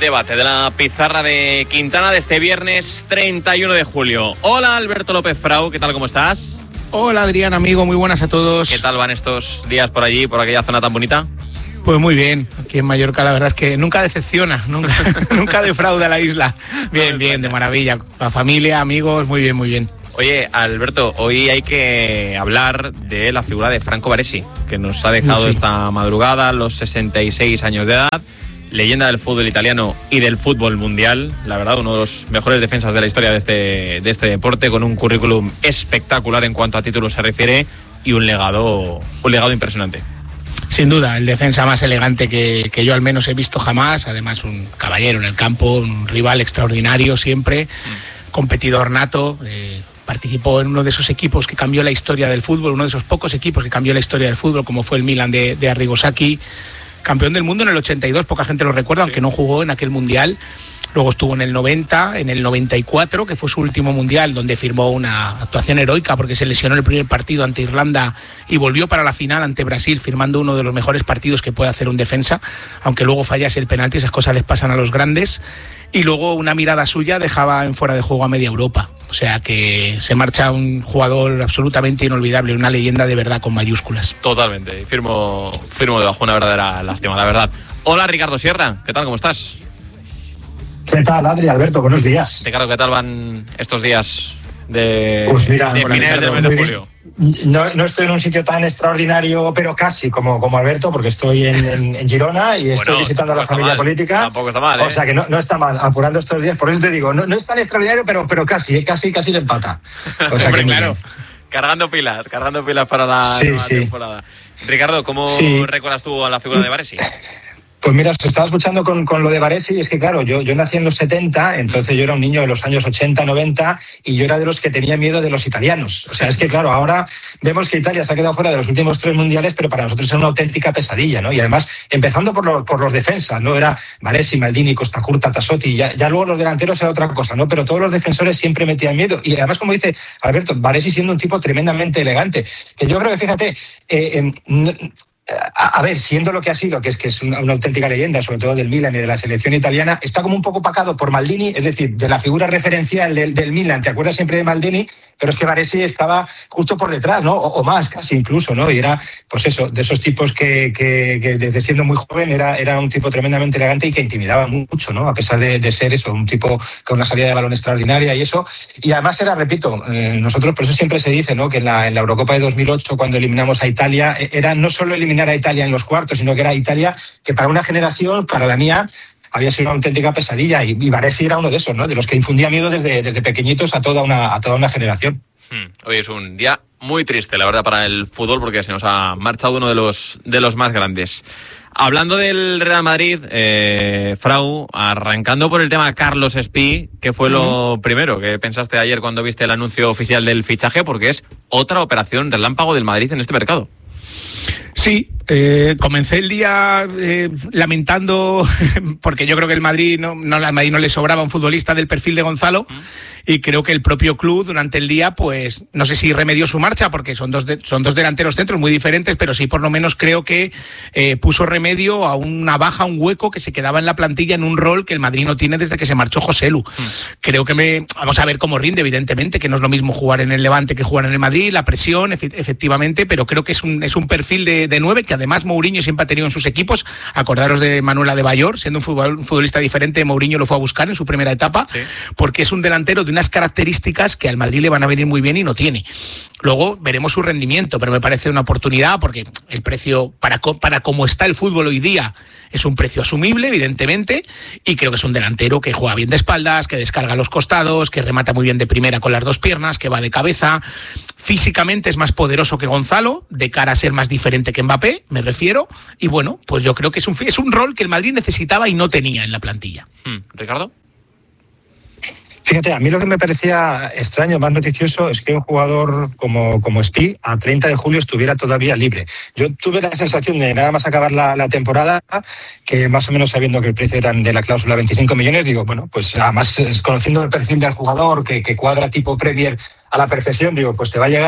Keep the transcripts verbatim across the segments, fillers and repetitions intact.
debate de la pizarra de Quintana de este viernes treinta y uno de julio. Hola, Alberto López Frau, ¿qué tal, cómo estás? Hola, Adrián, amigo, muy buenas a todos. ¿Qué tal van estos días por allí, por aquella zona tan bonita? Pues muy bien, aquí en Mallorca la verdad es que nunca decepciona, nunca, nunca defrauda la isla. Bien, bien, de maravilla, la familia, amigos, muy bien, muy bien. Oye, Alberto, hoy hay que hablar de la figura de Franco Baresi, que nos ha dejado sí. esta madrugada, los sesenta y seis años de edad, leyenda del fútbol italiano y del fútbol mundial, la verdad, uno de los mejores defensas de la historia de este, de este deporte, con un currículum espectacular en cuanto a títulos se refiere y un legado, un legado impresionante. Sin duda, el defensa más elegante que, que yo al menos he visto jamás, además un caballero en el campo, un rival extraordinario siempre, mm. competidor nato, eh, participó en uno de esos equipos que cambió la historia del fútbol, uno de esos pocos equipos que cambió la historia del fútbol, como fue el Milan de, de Arrigo Sacchi, campeón del mundo en el ochenta y dos, poca gente lo recuerda, sí. aunque no jugó en aquel mundial. Luego estuvo en el noventa, en el noventa y cuatro, que fue su último mundial, donde firmó una actuación heroica porque se lesionó en el primer partido ante Irlanda y volvió para la final ante Brasil, firmando uno de los mejores partidos que puede hacer un defensa, aunque luego fallase el penalti, esas cosas les pasan a los grandes. Y luego una mirada suya dejaba en fuera de juego a media Europa. O sea que se marcha un jugador absolutamente inolvidable, una leyenda de verdad con mayúsculas. Totalmente, firmo, firmo debajo, una verdadera lástima, la verdad. Hola, Ricardo Sierra, ¿qué tal? ¿Cómo estás? ¿Qué tal, Adri? Alberto, buenos días. Ricardo, ¿qué tal van estos días de, pues mira, de finales del mes de julio? No, no estoy en un sitio tan extraordinario, pero casi como, como Alberto, porque estoy en, en, en Girona y estoy bueno, visitando a la familia mal. política. Tampoco está mal, ¿eh? O sea que no, no está mal, apurando estos días. Por eso te digo, no, no es tan extraordinario, pero, pero casi, casi, casi le empata. O sea que claro, cargando pilas, cargando pilas para la sí, nueva sí. temporada. Ricardo, ¿cómo sí. recuerdas tú a la figura de Baresi? Pues mira, os estaba escuchando con, con lo de Baresi y es que claro, yo, yo nací en los setenta, entonces yo era un niño de los años ochenta, noventa y yo era de los que tenía miedo de los italianos. O sea, es que claro, ahora vemos que Italia se ha quedado fuera de los últimos tres mundiales, pero para nosotros era una auténtica pesadilla, ¿no? Y además, empezando por, lo, por los defensas, ¿no? Era Baresi, Maldini, Costa Curta, Tassotti, ya, ya luego los delanteros era otra cosa, ¿no? Pero todos los defensores siempre metían miedo. Y además, como dice Alberto, Baresi siendo un tipo tremendamente elegante, que yo creo que, fíjate, eh, eh, A, a ver, siendo lo que ha sido, que es que es una, una auténtica leyenda, sobre todo del Milan y de la selección italiana, está como un poco opacado por Maldini, es decir, de la figura referencial del, del Milan. Te acuerdas siempre de Maldini, pero es que Baresi estaba justo por detrás, ¿no? O, o más, casi incluso, ¿no? Y era, pues eso, de esos tipos que, que, que desde siendo muy joven era, era un tipo tremendamente elegante y que intimidaba mucho, ¿no? A pesar de, de ser eso, un tipo con una salida de balón extraordinaria y eso. Y además era, repito, eh, nosotros, por eso siempre se dice, ¿no? Que en la, en la Eurocopa de dos mil ocho, cuando eliminamos a Italia, era no solo eliminar a Italia en los cuartos, sino que era Italia que para una generación, para la mía, había sido una auténtica pesadilla y, y Baresi era uno de esos, ¿no? De los que infundía miedo desde, desde pequeñitos a toda una, a toda una generación. Hmm. Hoy es un día muy triste, la verdad, para el fútbol, porque se nos ha marchado uno de los, de los más grandes. Hablando del Real Madrid, eh, Frau, arrancando por el tema Carlos Espí, ¿qué fue lo primero que pensaste ayer cuando viste el anuncio oficial del fichaje? Porque es otra operación relámpago del Madrid en este mercado. Sí, eh, comencé el día eh, lamentando, porque yo creo que el Madrid no, no, al Madrid no le sobraba un futbolista del perfil de Gonzalo, y creo que el propio club durante el día, pues no sé si remedió su marcha, porque son dos, de, son dos delanteros centros muy diferentes, pero sí por lo menos creo que eh, puso remedio a una baja, un hueco que se quedaba en la plantilla en un rol que el Madrid no tiene desde que se marchó Joselu. Mm. Creo que me vamos a ver cómo rinde, evidentemente, que no es lo mismo jugar en el Levante que jugar en el Madrid, la presión, efectivamente, pero creo que es un, es un perfil de, de nueve que además Mourinho siempre ha tenido en sus equipos. Acordaros de Manuel Adebayor, siendo un, futbol, un futbolista diferente, Mourinho lo fue a buscar en su primera etapa, sí. porque es un delantero de unas características que al Madrid le van a venir muy bien y no tiene. Luego veremos su rendimiento, pero me parece una oportunidad porque el precio, para, para cómo está el fútbol hoy día, es un precio asumible, evidentemente, y creo que es un delantero que juega bien de espaldas, que descarga los costados, que remata muy bien de primera con las dos piernas, que va de cabeza. Físicamente es más poderoso que Gonzalo, de cara a ser más diferente que Mbappé, me refiero, y bueno, pues yo creo que es un, es un rol que el Madrid necesitaba y no tenía en la plantilla. Hmm. ¿Ricardo? Fíjate, a mí lo que me parecía extraño, más noticioso, es que un jugador como, como Espí a treinta de julio estuviera todavía libre. Yo tuve la sensación de nada más acabar la, la temporada, que más o menos sabiendo que el precio era de la cláusula veinticinco millones, digo, bueno, pues además conociendo el perfil del jugador, que, que cuadra tipo Premier a la perfección, digo, pues te va a llegar,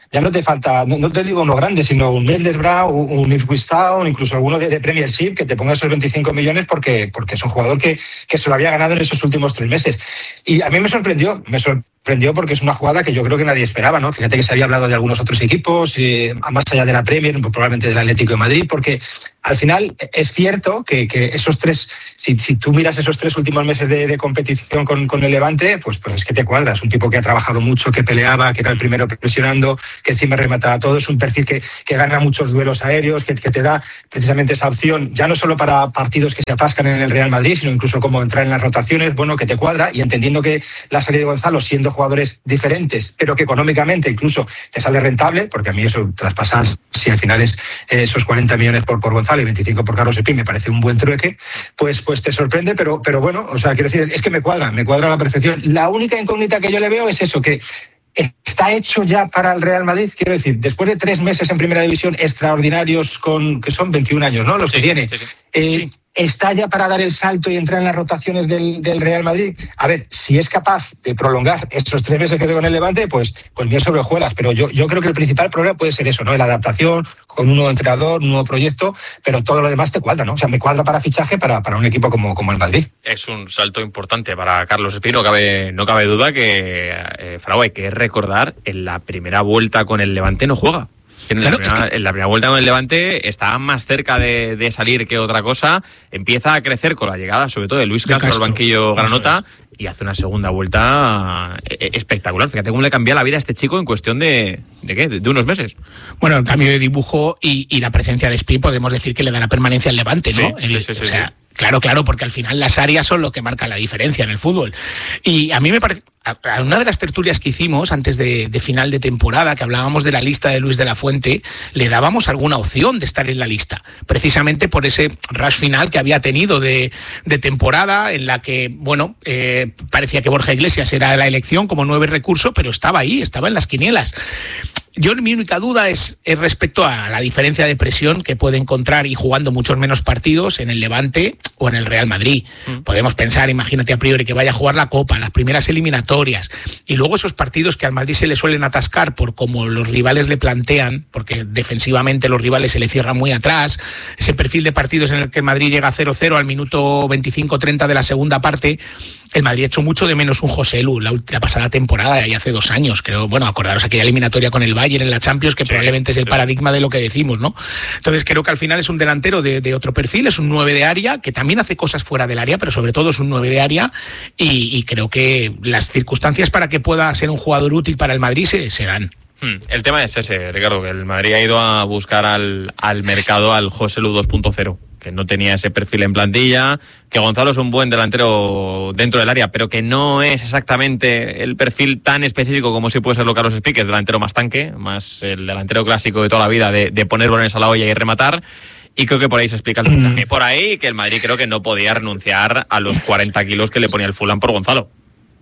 ya no te falta, no, no te digo uno grande, sino un Middlesbrough, un Ipswich Town, incluso alguno de, de Premiership, que te ponga esos veinticinco millones porque, porque es un jugador que, que se lo había ganado en esos últimos tres meses. Y a mí me sorprendió, me sorprendió porque es una jugada que yo creo que nadie esperaba, ¿no? Fíjate que se había hablado de algunos otros equipos, eh, más allá de la Premier, probablemente del Atlético de Madrid, porque al final es cierto que, que esos tres, si, si tú miras esos tres últimos meses de, de competición con, con el Levante, pues, pues es que te cuadras. Un tipo que ha trabajado mucho, que peleaba, que era el primero presionando, que encima remataba todo. Es un perfil que, que gana muchos duelos aéreos, que, que te da precisamente esa opción, ya no solo para partidos que se atascan en el Real Madrid, sino incluso como entrar en las rotaciones, bueno, que te cuadra, y entendiendo que la salida de Gonzalo, siendo jugadores diferentes, pero que económicamente incluso te sale rentable, porque a mí eso traspasar, si al final es eh, esos cuarenta millones por, por Gonzalo y veinticinco por Carlos Espín, me parece un buen trueque, pues, pues te sorprende, pero, pero bueno, o sea, quiero decir, es que me cuadra, me cuadra a la perfección. La única incógnita que yo le veo es eso, que está hecho ya para el Real Madrid, quiero decir, después de tres meses en primera división extraordinarios, con que son veintiún años, ¿no? Los sí, que tiene. Sí, sí. Eh, sí. ¿Está ya para dar el salto y entrar en las rotaciones del, del Real Madrid? A ver, si es capaz de prolongar estos tres meses que tengo en el Levante, pues, pues mío sobre hojuelas. Pero yo, yo creo que el principal problema puede ser eso, ¿no? La adaptación con un nuevo entrenador, un nuevo proyecto, pero todo lo demás te cuadra, ¿no? O sea, me cuadra para fichaje para, para un equipo como, como el Madrid. Es un salto importante para Carlos Espín, no cabe, no cabe duda que, eh, Frau, hay que recordar, en la primera vuelta con el Levante no juega. En, claro, la primera, es que... en la primera vuelta con el Levante está más cerca de, de salir que otra cosa. Empieza a crecer con la llegada, sobre todo, de Luis Castro, de Castro al banquillo granota, y hace una segunda vuelta espectacular. Fíjate cómo le cambia la vida a este chico en cuestión de, ¿de qué? De, de unos meses. Bueno, el cambio de dibujo y, y la presencia de Espín, podemos decir que le da la permanencia al Levante, ¿no? Sí, el, sí, sí, o sea, sí. Claro, claro, porque al final las áreas son lo que marca la diferencia en el fútbol. Y a mí me parece, a una de las tertulias que hicimos antes de, de final de temporada, que hablábamos de la lista de Luis de la Fuente, le dábamos alguna opción de estar en la lista, precisamente por ese rush final que había tenido de, de temporada, en la que, bueno, eh, parecía que Borja Iglesias era la elección como nueve recurso, pero estaba ahí, estaba en las quinielas. Yo, mi única duda es, es respecto a la diferencia de presión que puede encontrar y jugando muchos menos partidos en el Levante o en el Real Madrid. Mm. Podemos pensar, imagínate a priori, que vaya a jugar la Copa, las primeras eliminatorias, y luego esos partidos que al Madrid se le suelen atascar por cómo los rivales le plantean, porque defensivamente los rivales se le cierran muy atrás, ese perfil de partidos en el que el Madrid llega cero cero al minuto veinticinco treinta de la segunda parte. El Madrid echó mucho de menos un José Lu la, la pasada temporada, y hace dos años, creo. Bueno, acordaros aquella eliminatoria con el Bayern en la Champions, que sí, probablemente es el sí. paradigma de lo que decimos, ¿no? Entonces creo que al final es un delantero de, de otro perfil, es un nueve de área, que también hace cosas fuera del área, pero sobre todo es un nueve de área, y, y creo que las circunstancias para que pueda ser un jugador útil para el Madrid se, se dan. El tema es ese, Ricardo, que el Madrid ha ido a buscar al, al mercado al José Lu dos punto cero, que no tenía ese perfil en plantilla, que Gonzalo es un buen delantero dentro del área, pero que no es exactamente el perfil tan específico como si puede serlo Carlos Espín, que es delantero más tanque, más el delantero clásico de toda la vida, de, de poner balones a la olla y rematar. Y creo que por ahí se explica el fichaje. Por ahí que el Madrid creo que no podía renunciar a los cuarenta kilos que le ponía el Fulham por Gonzalo.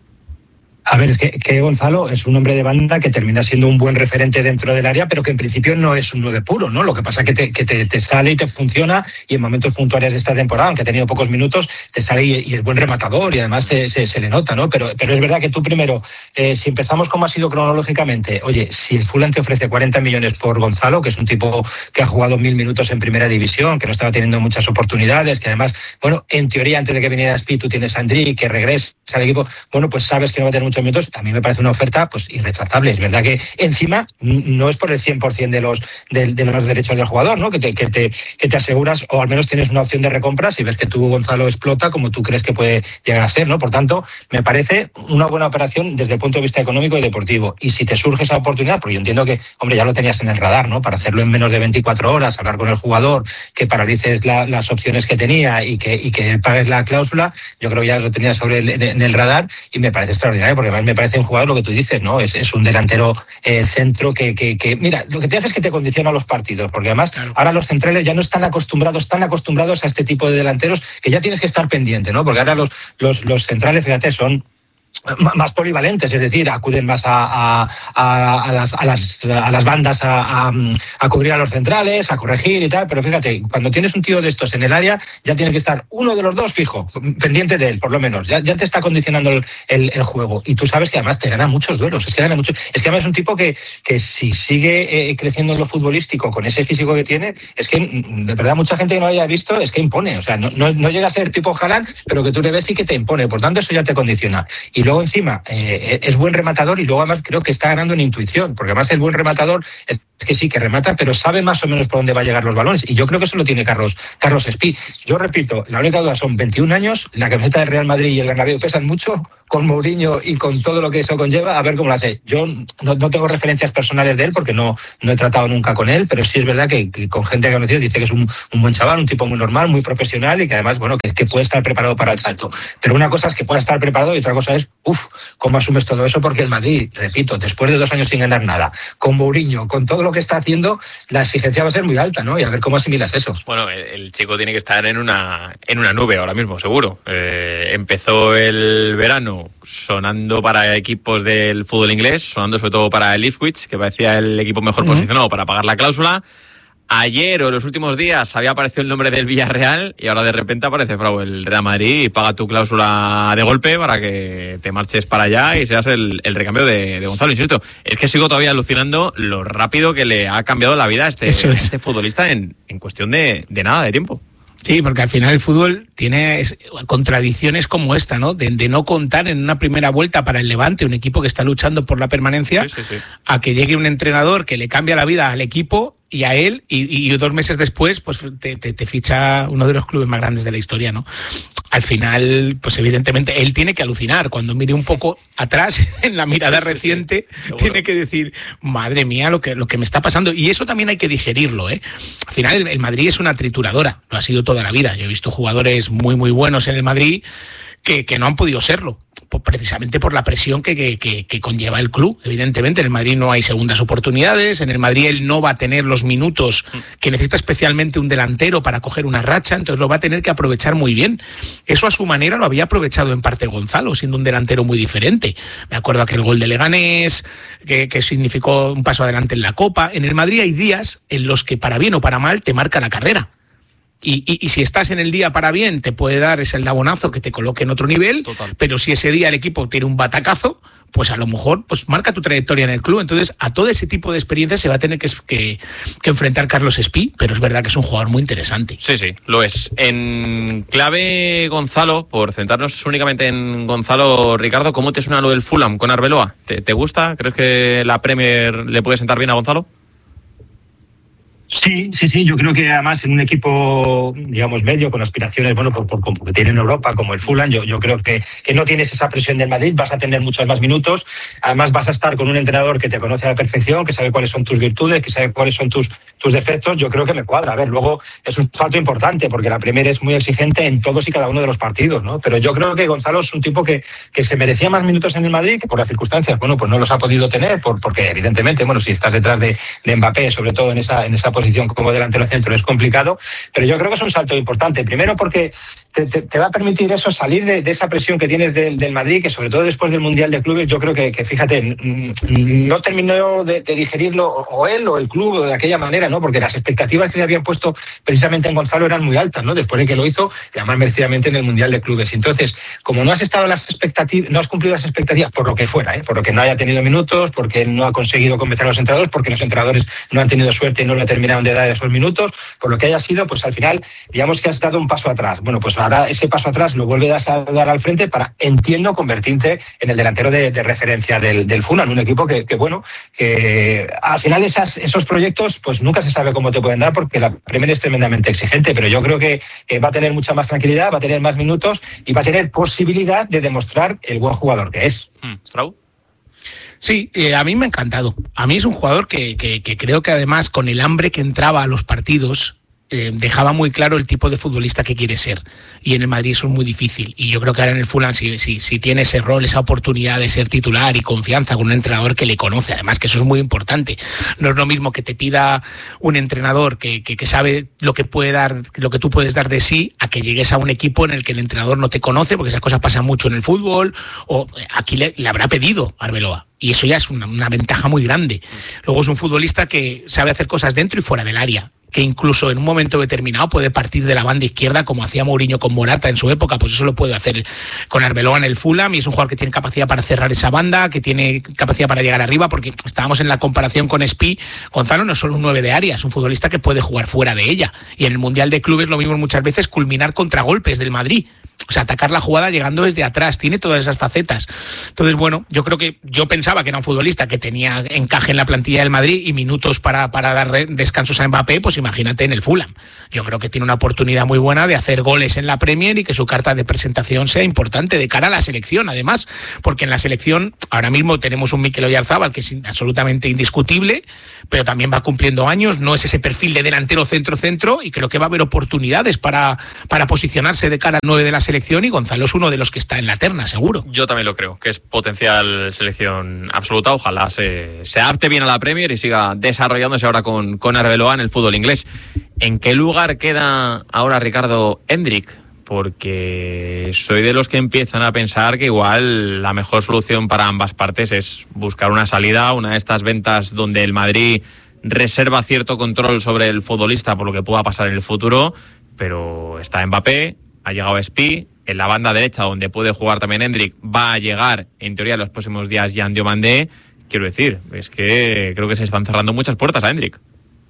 A ver, es que, que Gonzalo es un hombre de banda que termina siendo un buen referente dentro del área, pero que en principio no es un nueve puro, ¿no? Lo que pasa es que, te, que te, te sale y te funciona, y en momentos puntuales de esta temporada, aunque ha tenido pocos minutos, te sale y, y es buen rematador, y además se, se, se le nota, ¿no? Pero, pero es verdad que tú primero, eh, si empezamos como ha sido cronológicamente, oye, si el Fulham te ofrece cuarenta millones por Gonzalo, que es un tipo que ha jugado mil minutos en primera división, que no estaba teniendo muchas oportunidades, que además, bueno, en teoría antes de que viniera Speed tú tienes a Andri, que regresa al equipo, bueno, pues sabes que no va a tener muchos minutos. A mí me parece una oferta pues irrechazable. Es verdad que encima no es por el cien por ciento de los, de, de los derechos del jugador, ¿no? Que te, que, te, que te aseguras, o al menos tienes una opción de recompra si ves que tú, Gonzalo, explota como tú crees que puede llegar a ser, ¿no? Por tanto, me parece una buena operación desde el punto de vista económico y deportivo. Y si te surge esa oportunidad, porque yo entiendo que, hombre, ya lo tenías en el radar, ¿no? Para hacerlo en menos de veinticuatro horas, hablar con el jugador, que paralices la, las opciones que tenía y que, y que pagues la cláusula, yo creo que ya lo tenías sobre el, en el radar, y me parece extraordinario, porque además me parece un jugador, lo que tú dices, ¿no? Es, es un delantero eh, centro que, que, que, mira, lo que te hace es que te condiciona los partidos, porque además claro, ahora los centrales ya no están acostumbrados, tan acostumbrados a este tipo de delanteros, que ya tienes que estar pendiente, ¿no? Porque ahora los, los, los centrales, fíjate, son más polivalentes, es decir, acuden más a, a, a, a, las, a, las, a las bandas a, a, a cubrir a los centrales, a corregir y tal, pero fíjate, cuando tienes un tío de estos en el área, ya tiene que estar uno de los dos fijo, pendiente de él, por lo menos, ya, ya te está condicionando el, el, el juego, y tú sabes que además te gana muchos duelos, es que gana mucho, es que además es un tipo que, que si sigue eh, creciendo en lo futbolístico con ese físico que tiene, es que de verdad mucha gente que no lo haya visto, es que impone, o sea, no, no, no llega a ser tipo Haaland, pero que tú le ves y que te impone, por tanto eso ya te condiciona, y luego encima eh, es buen rematador y luego además creo que está ganando en intuición, porque además el buen rematador es que sí, que remata, pero sabe más o menos por dónde va a llegar los balones, y yo creo que eso lo tiene Carlos, Carlos Espí. Yo repito, la única duda son veintiún años, la camiseta del Real Madrid y el Bernabéu pesan mucho, con Mourinho y con todo lo que eso conlleva, a ver cómo lo hace. Yo no, no tengo referencias personales de él porque no, no he tratado nunca con él, pero sí es verdad que, que con gente que ha conocido dice que es un, un buen chaval, un tipo muy normal, muy profesional y que además, bueno, que, que puede estar preparado para el salto. Pero una cosa es que pueda estar preparado y otra cosa es, uff, cómo asumes todo eso, porque el Madrid, repito, después de dos años sin ganar nada, con Mourinho, con todo lo que está haciendo, la exigencia va a ser muy alta, ¿no? Y a ver cómo asimilas eso. Bueno, el, el chico tiene que estar en una, en una nube ahora mismo, seguro. Eh, empezó el verano sonando para equipos del fútbol inglés, sonando sobre todo para el Ipswich, que parecía el equipo mejor uh-huh. posicionado para pagar la cláusula. Ayer o en los últimos días había aparecido el nombre del Villarreal y ahora de repente aparece Frau, el Real Madrid, y paga tu cláusula de golpe para que te marches para allá y seas el, el recambio de, de Gonzalo. Insisto, es que sigo todavía alucinando lo rápido que le ha cambiado la vida a este, a este futbolista en, en cuestión de, de nada, de tiempo. Sí, porque al final el fútbol tiene contradicciones como esta, ¿no? De, de no contar en una primera vuelta para el Levante, un equipo que está luchando por la permanencia, sí, sí, sí. a que llegue un entrenador que le cambia la vida al equipo y a él, y, y dos meses después pues te, te, te ficha uno de los clubes más grandes de la historia, ¿no? Al final, pues evidentemente, él tiene que alucinar. Cuando mire un poco atrás, en la mirada reciente, tiene que decir, madre mía, lo que, lo que me está pasando. Y eso también hay que digerirlo, ¿eh? Al final, el, el Madrid es una trituradora, lo ha sido toda la vida. Yo he visto jugadores muy, muy buenos en el Madrid que, que no han podido serlo, precisamente por la presión que, que, que, que conlleva el club. Evidentemente, en el Madrid no hay segundas oportunidades, en el Madrid él no va a tener los minutos que necesita, especialmente un delantero para coger una racha, entonces lo va a tener que aprovechar muy bien. Eso a su manera lo había aprovechado en parte Gonzalo, siendo un delantero muy diferente. Me acuerdo aquel gol de Leganés, que, que significó un paso adelante en la Copa. En el Madrid hay días en los que, para bien o para mal, te marca la carrera. Y, y, y si estás en el día para bien, te puede dar ese aldabonazo que te coloque en otro nivel. Total. Pero si ese día el equipo tiene un batacazo, pues a lo mejor pues marca tu trayectoria en el club. Entonces, a todo ese tipo de experiencias se va a tener que, que, que enfrentar Carlos Espí, pero es verdad que es un jugador muy interesante. Sí, sí, lo es. En clave Gonzalo, por centrarnos únicamente en Gonzalo, Ricardo, ¿cómo te suena lo del Fulham con Arbeloa? ¿Te, te gusta? ¿Crees que la Premier le puede sentar bien a Gonzalo? Sí, sí, sí, yo creo que además en un equipo, digamos, medio, con aspiraciones, bueno, por, por, por que tiene en Europa, como el Fulham, yo, yo creo que, que no tienes esa presión del Madrid, vas a tener muchos más minutos, además vas a estar con un entrenador que te conoce a la perfección, que sabe cuáles son tus virtudes, que sabe cuáles son tus, tus defectos, yo creo que me cuadra. A ver, luego es un salto importante, porque la Premier es muy exigente en todos y cada uno de los partidos, ¿no? Pero yo creo que Gonzalo es un tipo que, que se merecía más minutos en el Madrid, que por las circunstancias, bueno, pues no los ha podido tener, por, porque evidentemente, bueno, si estás detrás de, de Mbappé, sobre todo en esa, en esa posición como delantero centro es complicado, pero yo creo que es un salto importante. Primero porque te, te, te va a permitir eso, salir de, de esa presión que tienes del, del Madrid, que sobre todo después del Mundial de Clubes, yo creo que, que fíjate, no terminó de, de digerirlo o él o el club de aquella manera, ¿no? Porque las expectativas que le habían puesto precisamente en Gonzalo eran muy altas, ¿no? Después de que lo hizo, y además merecidamente en el Mundial de Clubes. Entonces, como no has estado en las expectativas, no has cumplido las expectativas por lo que fuera, ¿eh? Por lo que no haya tenido minutos, porque no ha conseguido convencer a los entrenadores, porque los entrenadores no han tenido suerte y no le terminaron de dar esos minutos, por lo que haya sido, pues al final, digamos que has dado un paso atrás. Bueno, pues ahora ese paso atrás lo vuelves a dar al frente para, entiendo, convertirte en el delantero de, de referencia del, del Fulham, un equipo que, que, bueno, que al final esas, esos proyectos, pues nunca se sabe cómo te pueden dar, porque la Premier es tremendamente exigente, pero yo creo que, que va a tener mucha más tranquilidad, va a tener más minutos y va a tener posibilidad de demostrar el buen jugador que es. Mm, Frau. Sí, eh, a mí me ha encantado. A mí es un jugador que, que, que creo que además con el hambre que entraba a los partidos, eh, dejaba muy claro el tipo de futbolista que quiere ser. Y en el Madrid eso es muy difícil. Y yo creo que ahora en el Fulham, si, si, si tiene ese rol, esa oportunidad de ser titular y confianza con un entrenador que le conoce, además que eso es muy importante. No es lo mismo que te pida un entrenador que, que, que sabe lo que puede dar, lo que tú puedes dar de sí, a que llegues a un equipo en el que el entrenador no te conoce, porque esas cosas pasan mucho en el fútbol, o aquí le, le habrá pedido a Arbeloa. Y eso ya es una, una ventaja muy grande. Luego es un futbolista que sabe hacer cosas dentro y fuera del área, que incluso en un momento determinado puede partir de la banda izquierda como hacía Mourinho con Morata en su época, pues eso lo puede hacer con Arbeloa en el Fulham, y es un jugador que tiene capacidad para cerrar esa banda, que tiene capacidad para llegar arriba, porque estábamos en la comparación con Espi. Gonzalo no es solo un nueve de área, es un futbolista que puede jugar fuera de ella, y en el Mundial de Clubes lo vimos muchas veces culminar contragolpes del Madrid. O sea, atacar la jugada llegando desde atrás, tiene todas esas facetas. Entonces, bueno, yo creo que yo pensaba que era un futbolista que tenía encaje en la plantilla del Madrid y minutos para, para dar descansos a Mbappé, pues imagínate en el Fulham. Yo creo que tiene una oportunidad muy buena de hacer goles en la Premier y que su carta de presentación sea importante de cara a la selección, además, porque en la selección ahora mismo tenemos un Mikel Oyarzabal que es absolutamente indiscutible, pero también va cumpliendo años, no es ese perfil de delantero centro-centro, y creo que va a haber oportunidades para, para posicionarse de cara al nueve de la selección, y Gonzalo es uno de los que está en la terna, seguro. Yo también lo creo, que es potencial selección absoluta. Ojalá se, se adapte bien a la Premier y siga desarrollándose ahora con, con Arbeloa en el fútbol inglés. ¿En qué lugar queda ahora Ricardo Hendrik? Porque soy de los que empiezan a pensar que igual la mejor solución para ambas partes es buscar una salida, una de estas ventas donde el Madrid reserva cierto control sobre el futbolista por lo que pueda pasar en el futuro, pero está Mbappé, ha llegado Espi, en la banda derecha donde puede jugar también Hendrik va a llegar en teoría en los próximos días Yan Diomandé. Quiero decir, es que creo que se están cerrando muchas puertas a Hendrik.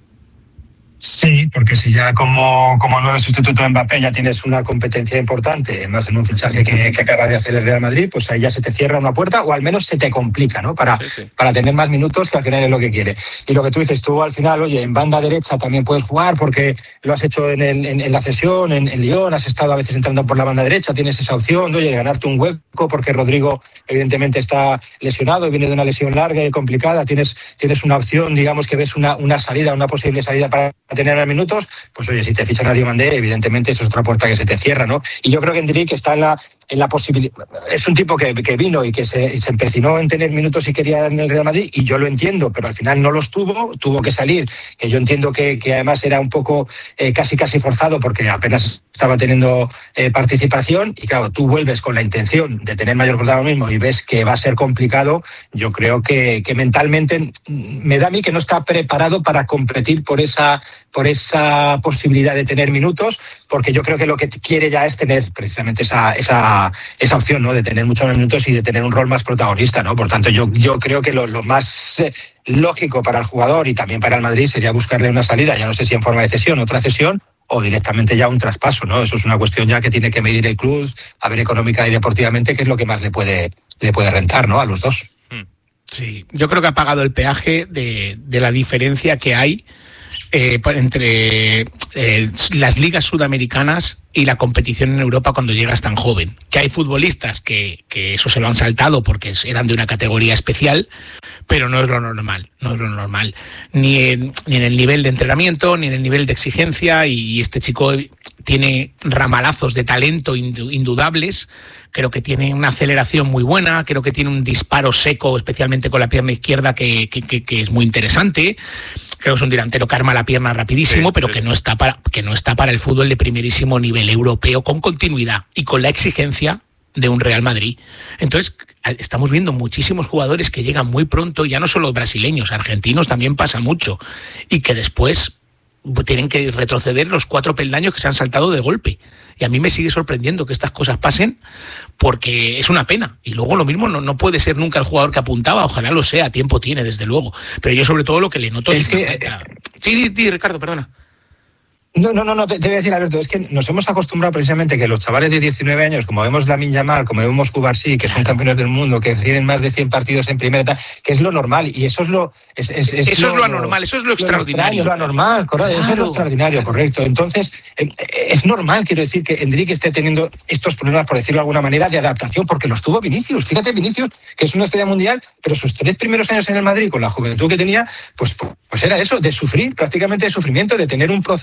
Sí, porque si ya como, como nuevo sustituto de Mbappé ya tienes una competencia importante, más en un fichaje que, que acaba de hacer el Real Madrid, pues ahí ya se te cierra una puerta, o al menos se te complica, ¿no? Para, sí, sí. para tener más minutos, que al final es lo que quiere. Y lo que tú dices, tú al final, oye, en banda derecha también puedes jugar porque lo has hecho en, el, en, en la cesión, en, en Lyon, has estado a veces entrando por la banda derecha, tienes esa opción de, oye, de ganarte un hueco, porque Rodrigo evidentemente está lesionado, viene de una lesión larga y complicada, tienes, tienes una opción, digamos que ves una, una salida, una posible salida para tener más minutos, pues oye, si te fichan a Diomandé, evidentemente eso es otra puerta que se te cierra, ¿no? Y yo creo que Hendrik está en la, en la posibilidad, es un tipo que, que vino y que se, y se empecinó en tener minutos y quería en el Real Madrid, y yo lo entiendo, pero al final no los tuvo, tuvo que salir, que yo entiendo que, que además era un poco eh, casi casi forzado porque apenas estaba teniendo eh, participación, y claro, tú vuelves con la intención de tener mayor protagonismo y ves que va a ser complicado. Yo creo que, que mentalmente me da a mí que no está preparado para competir por esa, por esa posibilidad de tener minutos, porque yo creo que lo que quiere ya es tener precisamente esa, esa, esa opción, ¿no? De tener muchos más minutos y de tener un rol más protagonista, ¿no? Por tanto, yo, yo creo que lo, lo más eh, lógico para el jugador y también para el Madrid sería buscarle una salida, ya no sé si en forma de cesión, otra cesión, o directamente ya un traspaso, ¿no? Eso es una cuestión ya que tiene que medir el club, a ver económica y deportivamente qué es lo que más le puede, le puede rentar, ¿no? A los dos. Sí, yo creo que ha pagado el peaje de, de la diferencia que hay eh, entre eh, las ligas sudamericanas y la competición en Europa cuando llegas tan joven. Que hay futbolistas que, que eso se lo han saltado porque eran de una categoría especial, pero no es lo normal, no es lo normal. Ni en, ni en el nivel de entrenamiento, ni en el nivel de exigencia, y este chico tiene ramalazos de talento indudables. Creo que tiene una aceleración muy buena, creo que tiene un disparo seco, especialmente con la pierna izquierda, que, que, que, que es muy interesante. Creo que es un delantero que arma la pierna rapidísimo, sí, pero sí. que no está para que no está para el fútbol de primerísimo nivel europeo, con continuidad y con la exigencia de un Real Madrid. Entonces, estamos viendo muchísimos jugadores que llegan muy pronto, ya no solo brasileños, argentinos también pasa mucho, y que después tienen que retroceder los cuatro peldaños que se han saltado de golpe. Y a mí me sigue sorprendiendo que estas cosas pasen, porque es una pena. Y luego lo mismo no, no puede ser nunca el jugador que apuntaba, ojalá lo sea, tiempo tiene, desde luego. Pero yo sobre todo lo que le noto es... es que, falta... Sí, di, di, Ricardo, perdona. No, no, no, no, te, te voy a decir, Alberto, es que nos hemos acostumbrado precisamente que los chavales de diecinueve años, como vemos Lamine Yamal, como vemos Cubarsí, que son campeones del mundo, que tienen más de cien partidos en primera, que es lo normal, y eso es lo... Es, es, es eso lo, es lo anormal, eso es lo, lo extraordinario. Lo anormal, correcto, claro. Eso es lo extraordinario, correcto. Entonces, eh, es normal, quiero decir, que Hendrik esté teniendo estos problemas, por decirlo de alguna manera, de adaptación, porque los tuvo Vinicius. Fíjate, Vinicius, que es una estrella mundial, pero sus tres primeros años en el Madrid, con la juventud que tenía, pues, pues era eso, de sufrir, prácticamente de sufrimiento, de tener un proceso de aprendizaje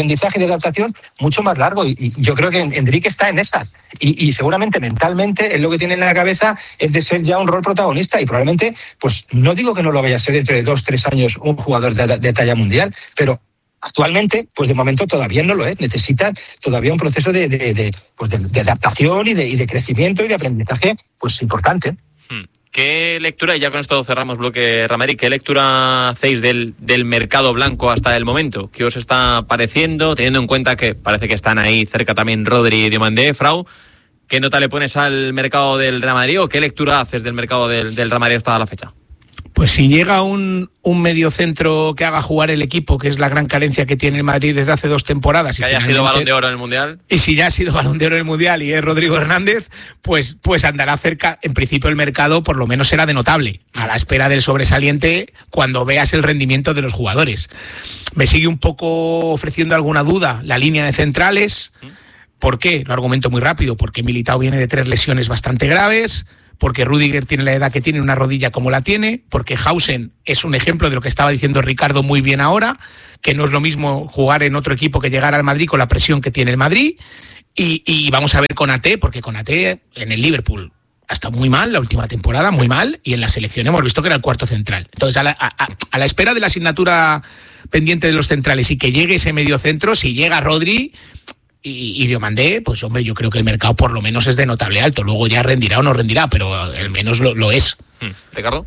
aprendizaje y de adaptación mucho más largo. Y, y yo creo que Endrick está en esas. Y, y seguramente mentalmente él lo que tiene en la cabeza es de ser ya un rol protagonista y probablemente, pues no digo que no lo vaya a ser dentro de dos, tres años un jugador de, de talla mundial, pero actualmente, pues de momento todavía no lo es. Necesita todavía un proceso de, de, de, pues de, de adaptación y de, y de crecimiento y de aprendizaje pues importante. ¿Qué lectura, y ya con esto cerramos bloque Ramari, qué lectura hacéis del, del mercado blanco hasta el momento? ¿Qué os está pareciendo, teniendo en cuenta que parece que están ahí cerca también Rodri y Diomandé? Frau, ¿qué nota le pones al mercado del Real Madrid o qué lectura haces del mercado del, del Real Madrid hasta la fecha? Pues si llega un, un mediocentro que haga jugar el equipo, que es la gran carencia que tiene el Madrid desde hace dos temporadas. Que y haya sido Balón de Oro en el Mundial. Y si ya ha sido Balón de Oro en el Mundial y es Rodrigo Hernández, pues, pues andará cerca. En principio el mercado por lo menos será de notable, a la espera del sobresaliente cuando veas el rendimiento de los jugadores. Me sigue un poco ofreciendo alguna duda la línea de centrales. ¿Por qué? Lo argumento muy rápido. Porque Militao viene de tres lesiones bastante graves, porque Rüdiger tiene la edad que tiene, una rodilla como la tiene, porque Hausen es un ejemplo de lo que estaba diciendo Ricardo muy bien ahora, que no es lo mismo jugar en otro equipo que llegar al Madrid con la presión que tiene el Madrid, y, y vamos a ver Konaté, porque Konaté en el Liverpool ha estado muy mal la última temporada, muy mal, y en la selección hemos visto que era el cuarto central. Entonces, a la, a, a la espera de la asignatura pendiente de los centrales y que llegue ese medio centro, si llega Rodri y, y Diomandé, pues hombre, yo creo que el mercado por lo menos es de notable alto. Luego ya rendirá o no rendirá, pero al menos lo, lo es. ¿Ricardo?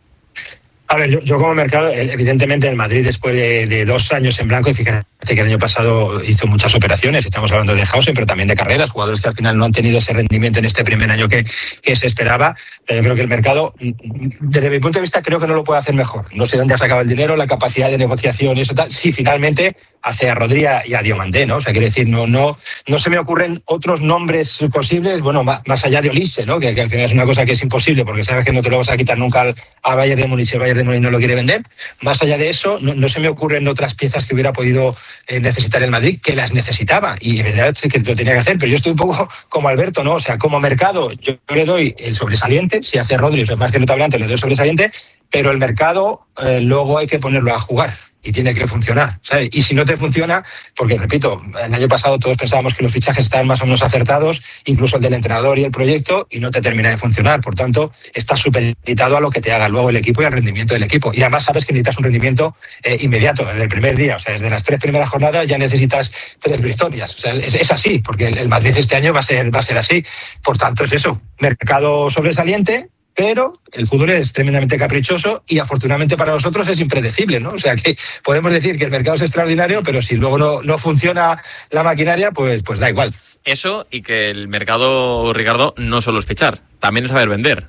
A ver, yo, yo como mercado, evidentemente el Madrid después de, de dos años en blanco, y fíjate que el año pasado hizo muchas operaciones, estamos hablando de Hausen, pero también de carreras, jugadores que al final no han tenido ese rendimiento en este primer año que, que se esperaba. Pero yo creo que el mercado, desde mi punto de vista, creo que no lo puede hacer mejor. No sé dónde ha sacado el dinero, la capacidad de negociación y eso tal, si finalmente hace a Rodri y a Diomandé, ¿no? O sea, quiere decir, no, no, no se me ocurren otros nombres posibles, bueno, más, más allá de Olise, ¿no? Que, que al final es una cosa que es imposible, porque sabes que no te lo vas a quitar nunca al, al Bayern de Múnich, el Bayern de Múnich no lo quiere vender. Más allá de eso, no, no se me ocurren otras piezas que hubiera podido eh, necesitar el Madrid, que las necesitaba, y en verdad que lo tenía que hacer, pero yo estoy un poco como Alberto, ¿no? O sea, como mercado, yo le doy el sobresaliente, si hace Rodri, o más que notable antes, le doy el sobresaliente, pero el mercado eh, luego hay que ponerlo a jugar y tiene que funcionar, ¿sabes? Y si no te funciona, porque repito, el año pasado todos pensábamos que los fichajes estaban más o menos acertados, incluso el del entrenador y el proyecto, y no te termina de funcionar. Por tanto, estás supeditado a lo que te haga luego el equipo y al rendimiento del equipo. Y además sabes que necesitas un rendimiento eh, inmediato, desde el primer día. O sea, desde las tres primeras jornadas ya necesitas tres victorias. O sea, es, es así, porque el, el Madrid este año va a ser, va a ser así. Por tanto, es eso, mercado sobresaliente, pero el fútbol es tremendamente caprichoso y afortunadamente para nosotros es impredecible, ¿no? O sea que podemos decir que el mercado es extraordinario, pero si luego no, no funciona la maquinaria, pues, pues da igual. Eso, y que el mercado, Ricardo, no solo es fichar, también es saber vender.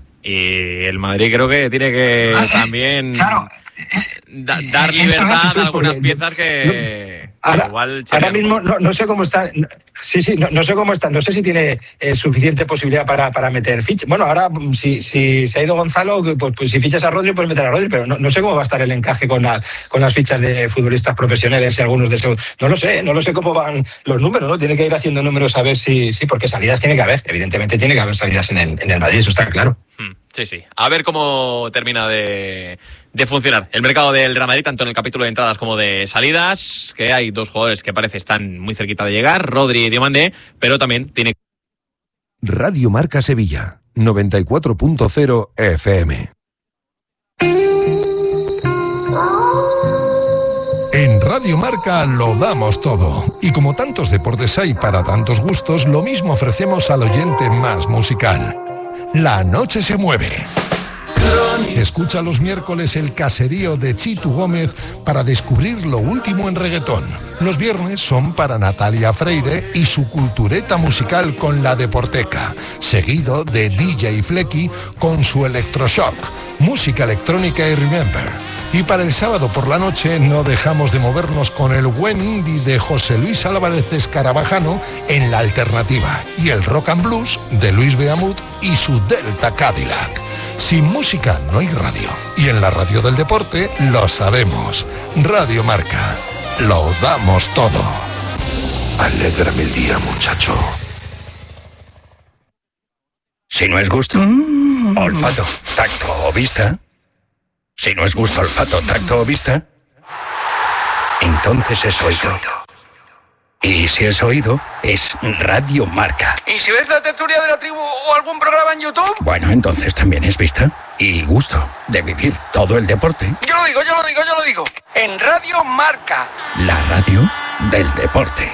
Y el Madrid creo que tiene que ah, también claro. da, dar libertad a algunas piezas que... No, ahora, igual ahora mismo no, no sé cómo está... No, sí, sí, no, no sé cómo está. No sé si tiene eh, suficiente posibilidad para, para meter fichas. Bueno, ahora si, si se ha ido Gonzalo, pues, pues si fichas a Rodri, puedes meter a Rodri, pero no, no sé cómo va a estar el encaje con, la, con las fichas de futbolistas profesionales y algunos de esos. No lo sé, no lo sé cómo van los números, ¿no? Tiene que ir haciendo números a ver si... Sí, porque salidas tiene que haber. Evidentemente tiene que haber salidas en el, en el Madrid, eso está claro. Sí, sí. A ver cómo termina de, de funcionar el mercado del Real Madrid, tanto en el capítulo de entradas como de salidas, que hay dos jugadores que parece están muy cerquita de llegar, Rodri y Diomandé, pero también tiene... Radio Marca Sevilla, noventa y cuatro punto cero F M. En Radio Marca lo damos todo. Y como tantos deportes hay para tantos gustos, lo mismo ofrecemos al oyente más musical. La noche se mueve. Escucha los miércoles el caserío de Chitu Gómez para descubrir lo último en reggaetón. Los viernes son para Natalia Freire y su cultureta musical con La Deporteca, seguido de D J Flecky con su Electroshock, música electrónica y Remember. Y para el sábado por la noche no dejamos de movernos con el buen indie de José Luis Álvarez Escarabajano en La Alternativa y el rock and blues de Luis Beamut y su Delta Cadillac. Sin música no hay radio. Y en la radio del deporte lo sabemos. Radio Marca. Lo damos todo. Alégrame el día, muchacho. Si no es gusto, mm. olfato, tacto o vista. Si no es gusto, olfato, tacto o vista, entonces es oído. Y si es oído, es Radio Marca. ¿Y si ves la tertulia de la tribu o algún programa en YouTube? Bueno, entonces también es vista y gusto de vivir todo el deporte. Yo lo digo, yo lo digo, yo lo digo. En Radio Marca. La radio del deporte.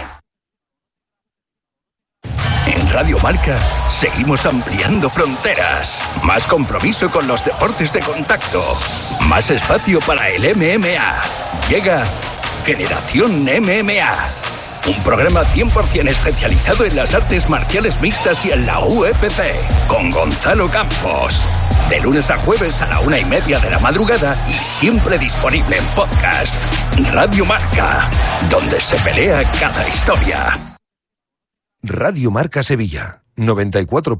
En Radio Marca seguimos ampliando fronteras. Más compromiso con los deportes de contacto. Más espacio para el M M A. Llega Generación M M A. Un programa cien por ciento especializado en las artes marciales mixtas y en la U F C. Con Gonzalo Campos. De lunes a jueves a la una y media de la madrugada y siempre disponible en podcast. Radio Marca, donde se pelea cada historia. Radio Marca Sevilla, noventa y cuatro.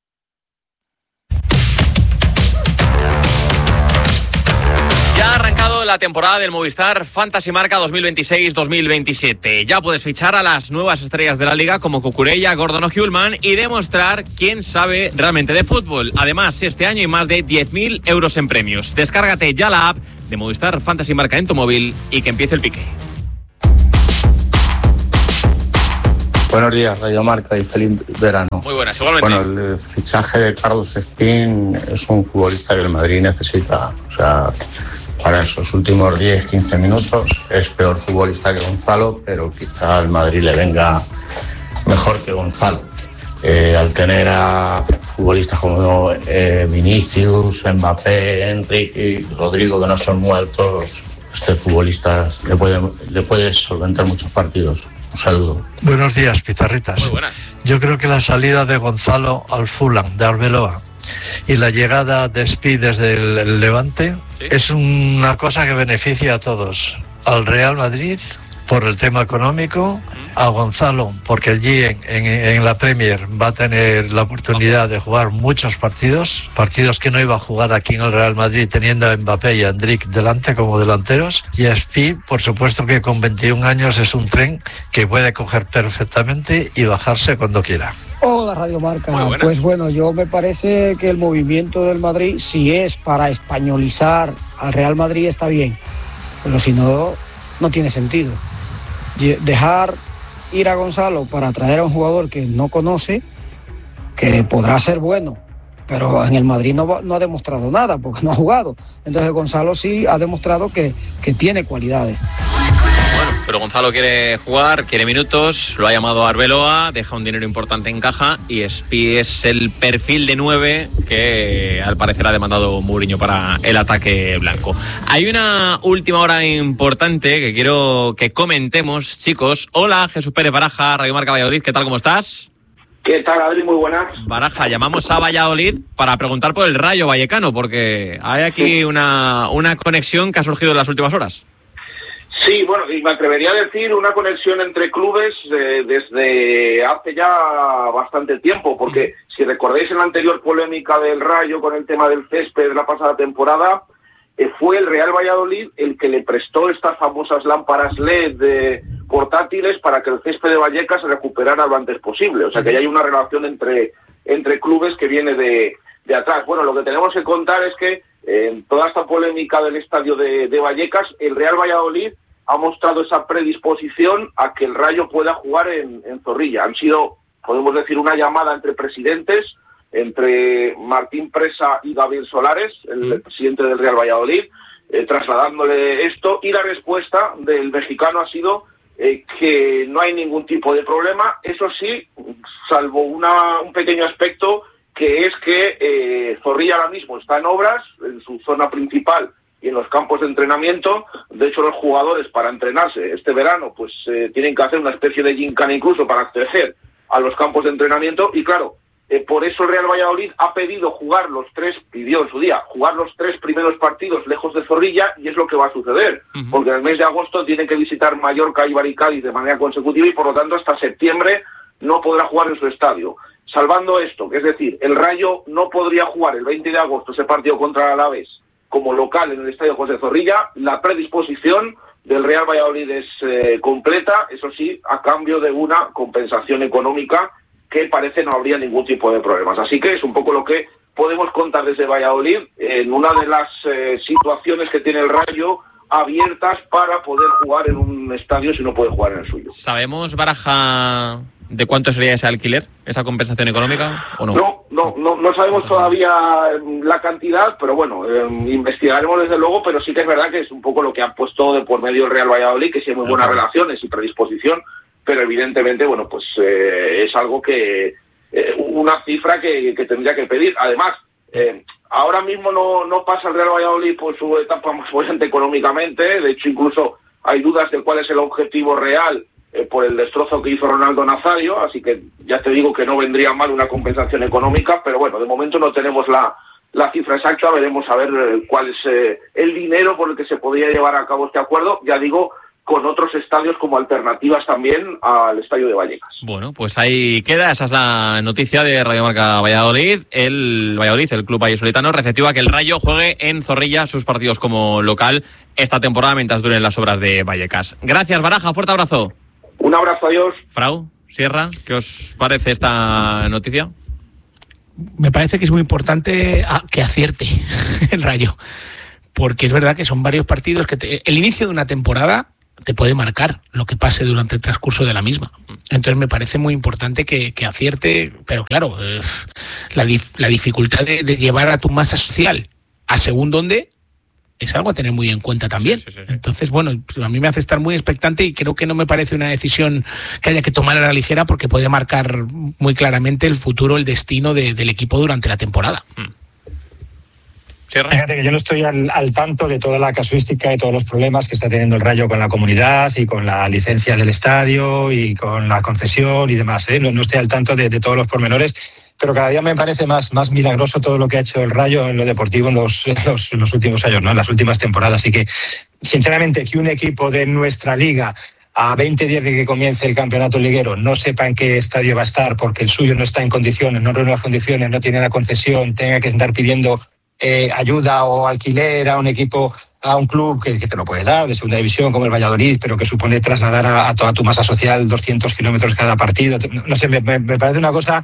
Ya ha arrancado la temporada del Movistar Fantasy Marca dos mil veintiséis dos mil veintisiete. Ya puedes fichar a las nuevas estrellas de la liga como Cucurella, Gordon o Hjulman y demostrar quién sabe realmente de fútbol. Además, este año hay más de diez mil euros en premios. Descárgate ya la app de Movistar Fantasy Marca en tu móvil y que empiece el pique. Buenos días, Radio Marca y feliz verano. Muy buenas, igualmente. Bueno, el fichaje de Carlos Espín es un futbolista que el Madrid necesita. O sea, para esos últimos diez quince minutos es peor futbolista que Gonzalo, pero quizá al Madrid le venga mejor que Gonzalo. Eh, al tener a futbolistas como eh, Vinicius, Mbappé, Enrique y Rodrigo, que no son muertos, este futbolista le puede, le puede solventar muchos partidos. Un saludo. Buenos días, pizarritas. Muy buenas. Yo creo que la salida de Gonzalo al Fulham, de Arbeloa, y la llegada de Speed desde el Levante, ¿sí?, es una cosa que beneficia a todos. Al Real Madrid por el tema económico, a Gonzalo porque allí en, en, en la Premier va a tener la oportunidad de jugar muchos partidos, partidos que no iba a jugar aquí en el Real Madrid teniendo a Mbappé y a Endrick delante como delanteros, y a Speed, por supuesto que con veintiún años es un tren que puede coger perfectamente y bajarse cuando quiera. Hola Radio Marca, pues bueno, yo me parece que el movimiento del Madrid, si es para españolizar al Real Madrid, está bien, pero si no, no tiene sentido. Dejar ir a Gonzalo para traer a un jugador que no conoce, que podrá ser bueno, pero en el Madrid no, va, no ha demostrado nada porque no ha jugado. Entonces Gonzalo sí ha demostrado que, que tiene cualidades. Bueno, pero Gonzalo quiere jugar, quiere minutos, lo ha llamado Arbeloa, deja un dinero importante en caja y Espi es el perfil de nueve que al parecer ha demandado Mourinho para el ataque blanco. Hay una última hora importante que quiero que comentemos, chicos. Hola, Jesús Pérez Baraja, Radio Marca Valladolid, ¿qué tal, cómo estás? ¿Qué tal, Adri? Muy buenas. Baraja, llamamos a Valladolid para preguntar por el Rayo Vallecano, porque hay aquí una, una conexión que ha surgido en las últimas horas. Sí, bueno, y me atrevería a decir una conexión entre clubes eh, desde hace ya bastante tiempo, porque si recordáis en la anterior polémica del Rayo con el tema del césped de la pasada temporada, eh, fue el Real Valladolid el que le prestó estas famosas lámparas L E D eh, portátiles para que el césped de Vallecas se recuperara lo antes posible. O sea que ya hay una relación entre, entre clubes que viene de, de atrás. Bueno, lo que tenemos que contar es que eh, en toda esta polémica del estadio de, de Vallecas, el Real Valladolid ha mostrado esa predisposición a que el Rayo pueda jugar en, en Zorrilla. Han sido, podemos decir, una llamada entre presidentes, entre Martín Presa y Gabriel Solares, el presidente del Real Valladolid, eh, trasladándole esto, y la respuesta del mexicano ha sido eh, que no hay ningún tipo de problema, eso sí, salvo una, un pequeño aspecto, que es que eh, Zorrilla ahora mismo está en obras, en su zona principal, y en los campos de entrenamiento. De hecho, los jugadores para entrenarse este verano pues eh, tienen que hacer una especie de gincana incluso para acceder a los campos de entrenamiento, y claro, eh, por eso el Real Valladolid ha pedido jugar los tres, pidió en su día, jugar los tres primeros partidos lejos de Zorrilla, y es lo que va a suceder, uh-huh. porque en el mes de agosto tienen que visitar Mallorca, Eibar y Cádiz de manera consecutiva, y por lo tanto hasta septiembre no podrá jugar en su estadio. Salvando esto, que es decir, el Rayo no podría jugar el veinte de agosto ese partido contra el Alavés como local en el estadio José Zorrilla. La predisposición del Real Valladolid es eh, completa, eso sí, a cambio de una compensación económica que parece no habría ningún tipo de problemas. Así que es un poco lo que podemos contar desde Valladolid, en una de las eh, situaciones que tiene el Rayo abiertas para poder jugar en un estadio si no puede jugar en el suyo. ¿Sabemos, Baraja, de cuánto sería ese alquiler, esa compensación económica o no? No, no, no, no sabemos todavía la cantidad, pero bueno, eh, investigaremos desde luego, pero sí que es verdad que es un poco lo que ha puesto de por medio el Real Valladolid, que sí hay muy buenas relaciones y predisposición, pero evidentemente, bueno, pues eh, es algo que, eh, una cifra que, que tendría que pedir. Además, eh, ahora mismo no, no pasa el Real Valladolid por su etapa más bullente económicamente, de hecho incluso hay dudas de cuál es el objetivo real eh, por el destrozo que hizo Ronaldo Nazario, así que ya te digo que no vendría mal una compensación económica, pero bueno, de momento no tenemos la, la cifra exacta, veremos a ver eh, cuál es eh, el dinero por el que se podría llevar a cabo este acuerdo, ya digo, con otros estadios como alternativas también al estadio de Vallecas. Bueno, pues ahí queda, esa es la noticia de Radio Marca Valladolid. El Valladolid, el club vallisoletano, receptivo a que el Rayo juegue en Zorrilla sus partidos como local esta temporada mientras duren las obras de Vallecas. Gracias, Baraja, fuerte abrazo. Un abrazo, adiós. Frau, Sierra, ¿qué os parece esta noticia? Me parece que es muy importante que acierte el Rayo, porque es verdad que son varios partidos que te, el inicio de una temporada te puede marcar lo que pase durante el transcurso de la misma. Entonces me parece muy importante que, que acierte, pero claro, eh, la, dif, la dificultad de, de llevar a tu masa social a según dónde es algo a tener muy en cuenta también. Sí, sí, sí, sí. Entonces, bueno, a mí me hace estar muy expectante y creo que no me parece una decisión que haya que tomar a la ligera porque puede marcar muy claramente el futuro, el destino de, del equipo durante la temporada. Mm. Fíjate que yo no estoy al, al tanto de toda la casuística y todos los problemas que está teniendo el Rayo con la comunidad y con la licencia del estadio y con la concesión y demás, ¿eh? No, no estoy al tanto de, de todos los pormenores, pero cada día me parece más, más milagroso todo lo que ha hecho el Rayo en lo deportivo en los, en los, en los últimos años, ¿no? En las últimas temporadas. Así que, sinceramente, que un equipo de nuestra liga a veinte días de que comience el campeonato liguero no sepa en qué estadio va a estar porque el suyo no está en condiciones, no reúne las condiciones, no tiene la concesión, tenga que estar pidiendo Eh, ayuda o alquiler a un equipo, a un club que, que te lo puede dar, de segunda división como el Valladolid, pero que supone trasladar a, a toda tu masa social doscientos kilómetros cada partido. No, no sé, me, me parece una cosa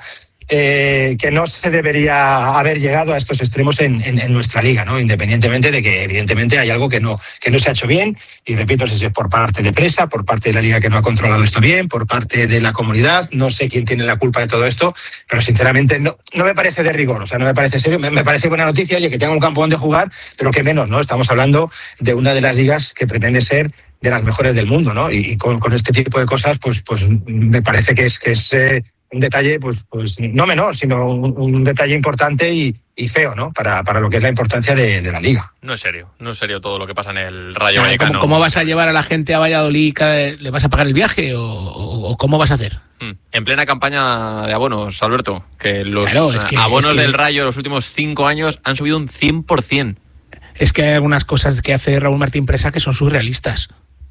eh, que no se debería haber llegado a estos extremos en, en, en nuestra liga, ¿no? Independientemente de que evidentemente hay algo que no, que no se ha hecho bien, y repito, si es por parte de Presa, por parte de la liga que no ha controlado esto bien, por parte de la comunidad, no sé quién tiene la culpa de todo esto, pero sinceramente no, no me parece de rigor, o sea, no me parece serio, me, me parece buena noticia, oye, que tenga un campo donde jugar, pero que menos, ¿no? Estamos hablando de una de las ligas que pretende ser de las mejores del mundo, ¿no? Y, y con, con este tipo de cosas, pues, pues me parece que es, que es eh, un detalle, pues, pues no menor, sino un, un detalle importante y, y feo, ¿no? Para, para lo que es la importancia de, de la liga. No es serio, no es serio todo lo que pasa en el Rayo Vallecano. ¿Cómo, ¿Cómo vas a llevar a la gente a Valladolid? ¿Le vas a pagar el viaje o, o, o cómo vas a hacer? En plena campaña de abonos, Alberto, que los claro, es que, abonos es que... del Rayo los últimos cinco años han subido un cien por ciento. Es que hay algunas cosas que hace Raúl Martín Presa que son surrealistas.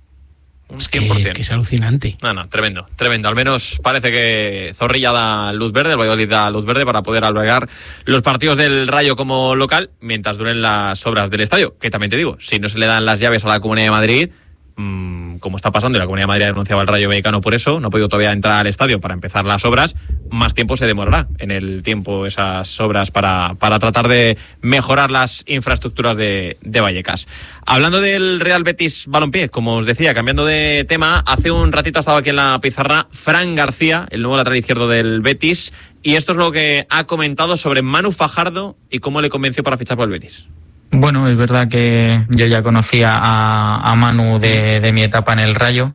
Un cien por ciento. Es que es alucinante. No, no, tremendo, tremendo. Al menos parece que Zorrilla da luz verde, el Valladolid da luz verde para poder albergar los partidos del Rayo como local mientras duren las obras del estadio. Que también te digo, si no se le dan las llaves a la Comunidad de Madrid, mmm, como está pasando, y la Comunidad de Madrid ha denunciado al Rayo Vallecano por eso, no ha podido todavía entrar al estadio para empezar las obras, más tiempo se demorará en el tiempo esas obras para, para tratar de mejorar las infraestructuras de, de Vallecas. Hablando del Real Betis Balompié, como os decía, cambiando de tema, hace un ratito ha estado aquí en la pizarra Fran García, el nuevo lateral izquierdo del Betis, y esto es lo que ha comentado sobre Manu Fajardo y cómo le convenció para fichar por el Betis. Bueno, es verdad que yo ya conocía a, a Manu de, de mi etapa en el Rayo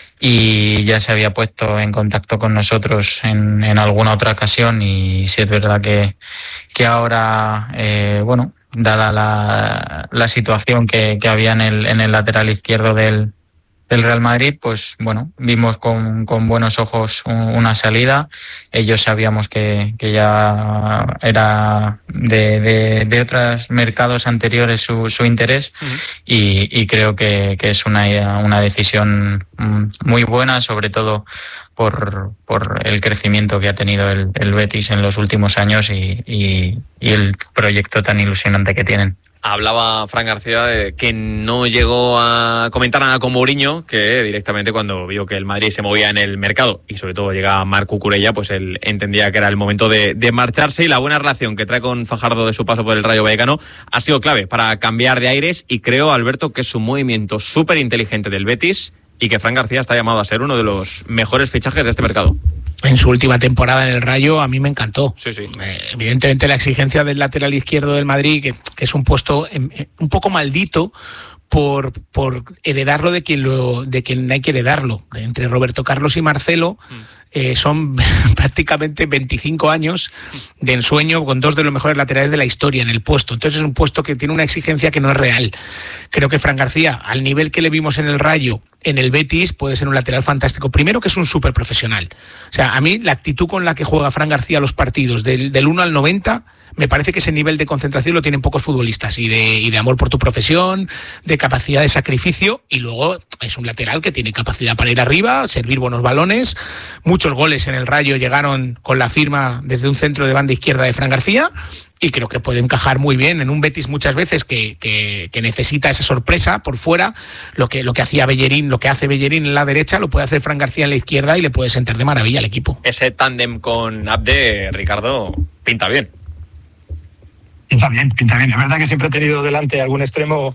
y ya se había puesto en contacto con nosotros en, en alguna otra ocasión, y sí es verdad que, que ahora, eh, bueno, dada la, la situación que, que había en el, en el lateral izquierdo del, del Real Madrid, pues bueno, vimos con, con buenos ojos una salida. Ellos sabíamos que, que ya era de, de, de otros mercados anteriores su, su interés, uh-huh. y, y creo que, que es una, una decisión muy buena, sobre todo por, por el crecimiento que ha tenido el, el Betis en los últimos años y, y, y el proyecto tan ilusionante que tienen. Hablaba Fran García de que no llegó a comentar nada con Mourinho, que directamente cuando vio que el Madrid se movía en el mercado y sobre todo llegaba Marc Cucurella, pues él entendía que era el momento de, de marcharse, y la buena relación que trae con Fajardo de su paso por el Rayo Vallecano ha sido clave para cambiar de aires, y creo, Alberto, que es un movimiento súper inteligente del Betis y que Fran García está llamado a ser uno de los mejores fichajes de este mercado. En su última temporada en el Rayo a mí me encantó. Sí, sí. Eh, evidentemente la exigencia del lateral izquierdo del Madrid, que, que es un puesto eh, un poco maldito por, por heredarlo de quien lo, de quien hay que heredarlo. Entre Roberto Carlos y Marcelo mm. eh, son prácticamente veinticinco años de ensueño con dos de los mejores laterales de la historia en el puesto. Entonces es un puesto que tiene una exigencia que no es real. Creo que Fran García, al nivel que le vimos en el Rayo, en el Betis, puede ser un lateral fantástico. Primero, que es un súper profesional. O sea, a mí la actitud con la que juega Fran García los partidos del, del uno al noventa, me parece que ese nivel de concentración lo tienen pocos futbolistas, y de, y de amor por tu profesión, de capacidad de sacrificio, y luego es un lateral que tiene capacidad para ir arriba, servir buenos balones. Muchos goles en el Rayo llegaron con la firma desde un centro de banda izquierda de Fran García, y creo que puede encajar muy bien en un Betis muchas veces que, que, que necesita esa sorpresa por fuera. Lo que, lo que hacía Bellerín, lo que hace Bellerín en la derecha, lo puede hacer Fran García en la izquierda, y le puede sentar de maravilla al equipo. Ese tándem con Abde, Ricardo, pinta bien. Pinta bien, pinta bien. Es verdad que siempre he tenido delante algún extremo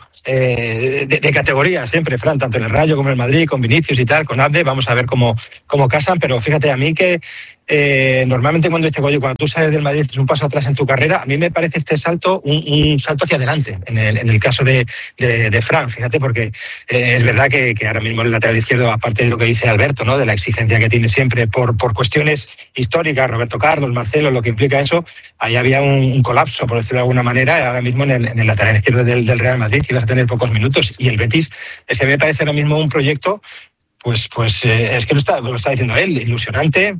eh, de, de categoría, siempre, Fran, tanto en el Rayo como en el Madrid, con Vinicius y tal, con Abde. Vamos a ver cómo, cómo casan, pero fíjate, a mí que eh, normalmente cuando este coño, cuando tú sales del Madrid, es un paso atrás en tu carrera, a mí me parece este salto un, un salto hacia adelante, en el, en el caso de, de, de Fran, fíjate, porque eh, es verdad que, que ahora mismo el lateral izquierdo, aparte de lo que dice Alberto, ¿no?, de la exigencia que tiene siempre por, por cuestiones históricas, Roberto Carlos, Marcelo, lo que implica eso, ahí había un, un colapso, por decirlo de alguna manera, ahora mismo en el, en el lateral izquierdo del, del Real Madrid, que ibas a tener pocos minutos, y el Betis, es que a mí me parece ahora mismo un proyecto. Pues, pues eh, es que lo está, lo está diciendo él, ilusionante.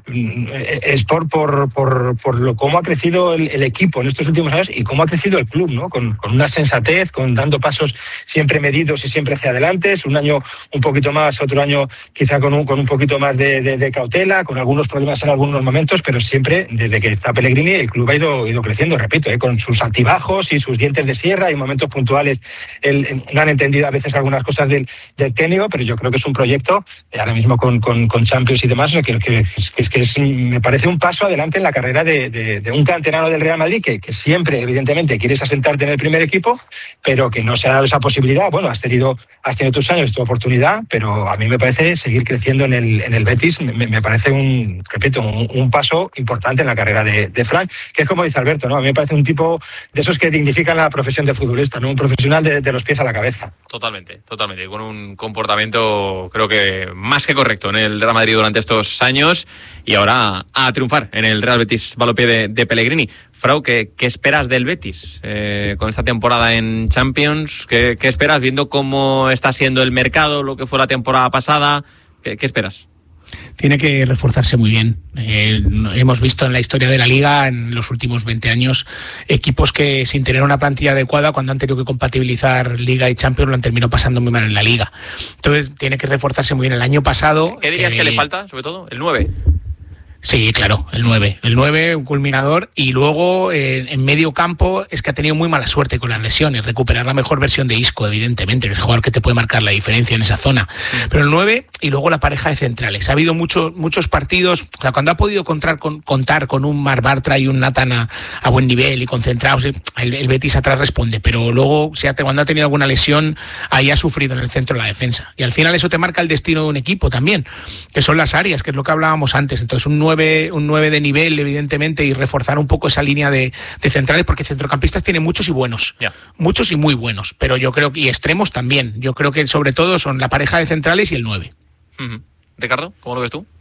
Es por, por, por, por lo cómo ha crecido el, el equipo en estos últimos años y cómo ha crecido el club, ¿no? Con, con una sensatez, con dando pasos siempre medidos y siempre hacia adelante. Es un año un poquito más, otro año quizá con un, con un poquito más de, de, de cautela, con algunos problemas en algunos momentos, pero siempre, desde que está Pellegrini, el club ha ido, ido creciendo, repito, ¿eh? Con sus altibajos y sus dientes de sierra y momentos puntuales. El, no han entendido a veces algunas cosas del, del técnico, pero yo creo que es un proyecto ahora mismo con, con, con Champions y demás, que, que, que, que, que es, me parece un paso adelante en la carrera de, de, de un canterano del Real Madrid que, que siempre, evidentemente, quieres asentarte en el primer equipo, pero que no se ha dado esa posibilidad. Bueno, has tenido, has tenido tus años, tu oportunidad, pero a mí me parece seguir creciendo en el, en el Betis, me, me parece un, repito, un, un paso importante en la carrera de, de Fran, que es como dice Alberto, ¿no? A mí me parece un tipo de esos que dignifican la profesión de futbolista, ¿no? Un profesional de, de los pies a la cabeza. Totalmente, totalmente, con un comportamiento, creo que más que correcto en el Real Madrid durante estos años, y ahora a triunfar en el Real Betis Balompié de, de Pellegrini. Frau, ¿qué, qué esperas del Betis eh, con esta temporada en Champions? ¿Qué, ¿Qué esperas viendo cómo está siendo el mercado, lo que fue la temporada pasada? ¿Qué, qué esperas? Tiene que reforzarse muy bien. Eh, hemos visto en la historia de la Liga, en los últimos veinte años, equipos que sin tener una plantilla adecuada, cuando han tenido que compatibilizar Liga y Champions, lo han terminado pasando muy mal en la Liga. Entonces tiene que reforzarse muy bien. El año pasado... ¿Qué dirías que, que le falta, sobre todo? ¿El nueve? Sí, claro, el nueve. El nueve, un culminador. Y luego, eh, en medio campo, es que ha tenido muy mala suerte con las lesiones. Recuperar la mejor versión de Isco, evidentemente, que es el jugador que te puede marcar la diferencia en esa zona. Sí. Pero el nueve, y luego la pareja de centrales. Ha habido mucho, muchos partidos, o sea, cuando ha podido contar con, contar con un Marc Bartra y un Nathan a, a buen nivel y concentrados, el, el Betis atrás responde. Pero luego, si ha, cuando ha tenido alguna lesión, ahí ha sufrido en el centro de la defensa. Y al final eso te marca el destino de un equipo también, que son las áreas, que es lo que hablábamos antes. Entonces, un nueve un nueve de nivel, evidentemente, y reforzar un poco esa línea de, de centrales, porque centrocampistas tiene muchos y buenos, yeah. muchos y muy buenos, pero yo creo que, y extremos también, yo creo que sobre todo son la pareja de centrales y el nueve. Uh-huh. Ricardo, ¿cómo lo ves tú?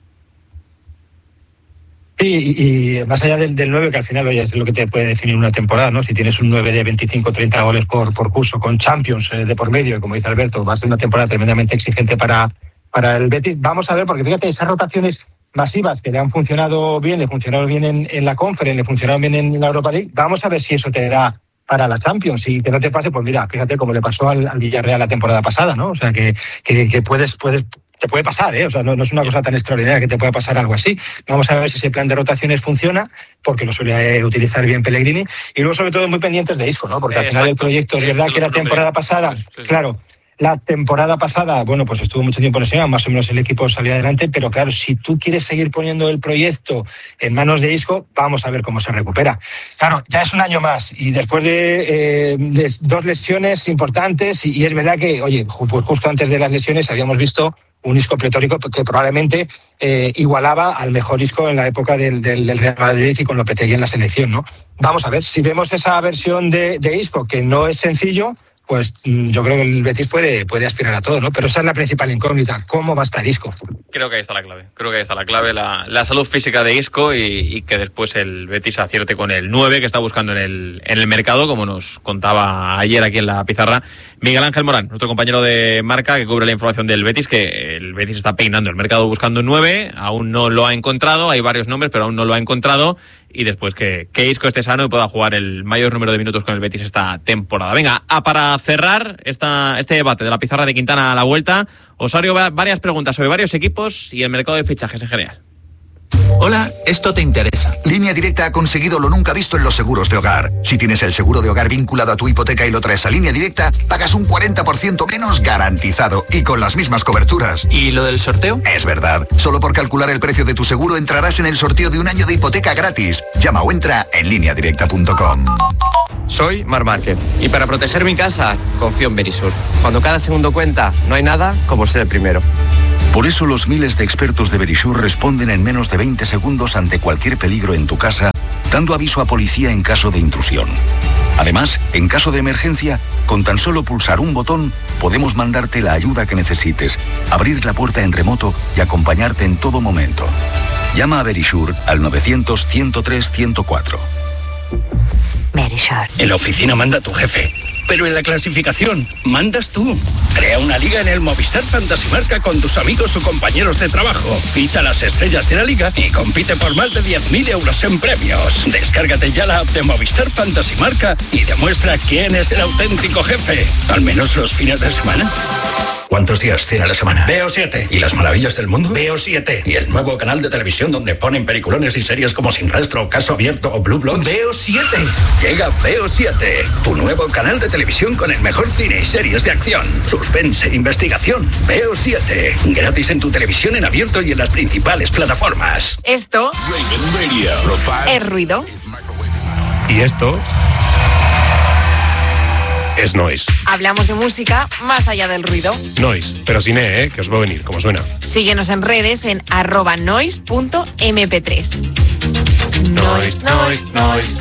Sí, y, y más allá del, del nueve, que al final, oye, es lo que te puede definir una temporada, ¿no? Si tienes un nueve de veinticinco o treinta goles por, por curso, con Champions eh, de por medio, y como dice Alberto, va a ser una temporada tremendamente exigente para, para el Betis. Vamos a ver, porque fíjate, esas rotaciones masivas que le han funcionado bien, le funcionaron bien en, en la Conference, le funcionaron bien en la Europa League, vamos a ver si eso te da para la Champions, y que no te pase, pues mira, fíjate cómo le pasó al, al Villarreal la temporada pasada, ¿no? O sea, que, que, que puedes, puedes te puede pasar, ¿eh? O sea, no, no es una cosa tan extraordinaria que te pueda pasar algo así. Vamos a ver si ese plan de rotaciones funciona, porque lo suele utilizar bien Pellegrini, y luego sobre todo muy pendientes de Isco, ¿no? Porque al Exacto. final el proyecto, es verdad que la temporada pasada, sí, sí, sí. claro, la temporada pasada, bueno, pues estuvo mucho tiempo lesionado, más o menos el equipo salió adelante, pero claro, si tú quieres seguir poniendo el proyecto en manos de Isco, vamos a ver cómo se recupera. Claro, ya es un año más, y después de, eh, de dos lesiones importantes, y, y es verdad que, oye, pues justo antes de las lesiones habíamos visto un Isco pletórico que probablemente eh, igualaba al mejor Isco en la época del, del, del Real Madrid y con Lopetegui en la selección, ¿no? Vamos a ver, si vemos esa versión de, de Isco, que no es sencillo, pues yo creo que el Betis puede, puede aspirar a todo, ¿no? Pero esa es la principal incógnita, ¿cómo va a estar Isco? Creo que ahí está la clave, creo que ahí está la clave, la, la salud física de Isco y, y que después el Betis acierte con el nueve que está buscando en el, en el mercado, como nos contaba ayer aquí en la pizarra Miguel Ángel Morán, nuestro compañero de Marca que cubre la información del Betis, que el Betis está peinando el mercado buscando un nueve, aún no lo ha encontrado, hay varios nombres pero aún no lo ha encontrado, y después que, que Isco esté sano y pueda jugar el mayor número de minutos con el Betis esta temporada. Venga, a para cerrar esta, este debate de la pizarra de Quintana a la vuelta, os haré varias preguntas sobre varios equipos y el mercado de fichajes en general. Hola, esto te interesa. Línea Directa ha conseguido lo nunca visto en los seguros de hogar. Si tienes el seguro de hogar vinculado a tu hipoteca y lo traes a Línea Directa, pagas un cuarenta por ciento menos garantizado y con las mismas coberturas. ¿Y lo del sorteo? Es verdad. Solo por calcular el precio de tu seguro entrarás en el sorteo de un año de hipoteca gratis. Llama o entra en línea directa punto com. Soy Mar Márquez y para proteger mi casa confío en Verisur. Cuando cada segundo cuenta, no hay nada como ser el primero. Por eso los miles de expertos de Verisur responden en menos de veinte segundos ante cualquier peligro en tu casa, dando aviso a policía en caso de intrusión. Además, en caso de emergencia, con tan solo pulsar un botón, podemos mandarte la ayuda que necesites, abrir la puerta en remoto y acompañarte en todo momento. Llama a Verisur al novecientos, ciento tres, ciento cuatro. Verisur. En la oficina manda tu jefe, pero en la clasificación mandas tú. Crea una liga en el Movistar Fantasy Marca con tus amigos o compañeros de trabajo. Ficha las estrellas de la liga y compite por más de diez mil euros en premios. Descárgate ya la app de Movistar Fantasy Marca y demuestra quién es el auténtico jefe. Al menos los fines de semana. ¿Cuántos días tiene la semana? Veo siete. ¿Y las maravillas del mundo? Veo siete. ¿Y el nuevo canal de televisión donde ponen peliculones y series como Sin Rastro, Caso Abierto o Blue Bloods? Veo siete. Llega Veo siete, tu nuevo canal de televisión con el mejor cine y series de acción, suspense e investigación. Veo siete. Gratis en tu televisión en abierto y en las principales plataformas. Esto es ruido. Y esto es noise. Hablamos de música más allá del ruido. Noise, pero sin E, ¿eh? Que os va a venir, como suena. Síguenos en redes en arroba noise punto eme pe tres. Noise, noise, noise.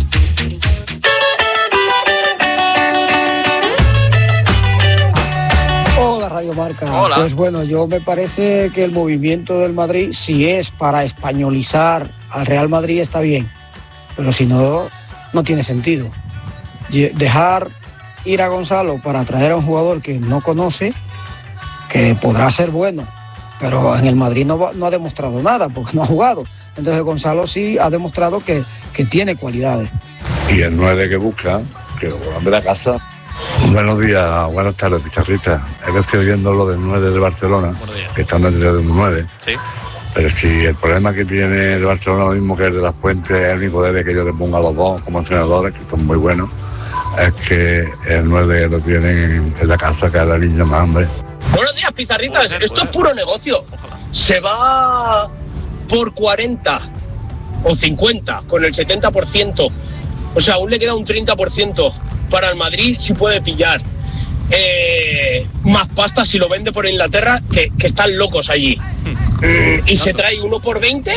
Hola Radio Marca. Hola. Pues bueno, yo me parece que el movimiento del Madrid, si es para españolizar al Real Madrid, está bien, pero si no, no tiene sentido. Dejar ir a Gonzalo para traer a un jugador que no conoce, que podrá ser bueno, pero en el Madrid no, va, no ha demostrado nada porque no ha jugado. Entonces Gonzalo sí ha demostrado que, que tiene cualidades. Y el nueve que busca, que lo vuelvan de la casa. Buenos días, buenas tardes, pizarrita. Es que estoy oyendo lo del nueve de Barcelona, que están dentro de un nueve. Sí. Pero si el problema que tiene el Barcelona, lo mismo que el de las Puentes, es el único de que yo le ponga a los dos como entrenadores, que son muy buenos, es que el nueve lo tienen en la casa, que es la niña más hambre. Buenos días, pizarritas. Esto es puro negocio. Se va por cuarenta o cincuenta con el setenta por ciento. O sea, aún le queda un treinta por ciento para el Madrid si puede pillar. Eh, más pasta si lo vende por Inglaterra, que, que están locos allí. Mm, y se trae uno por veinte.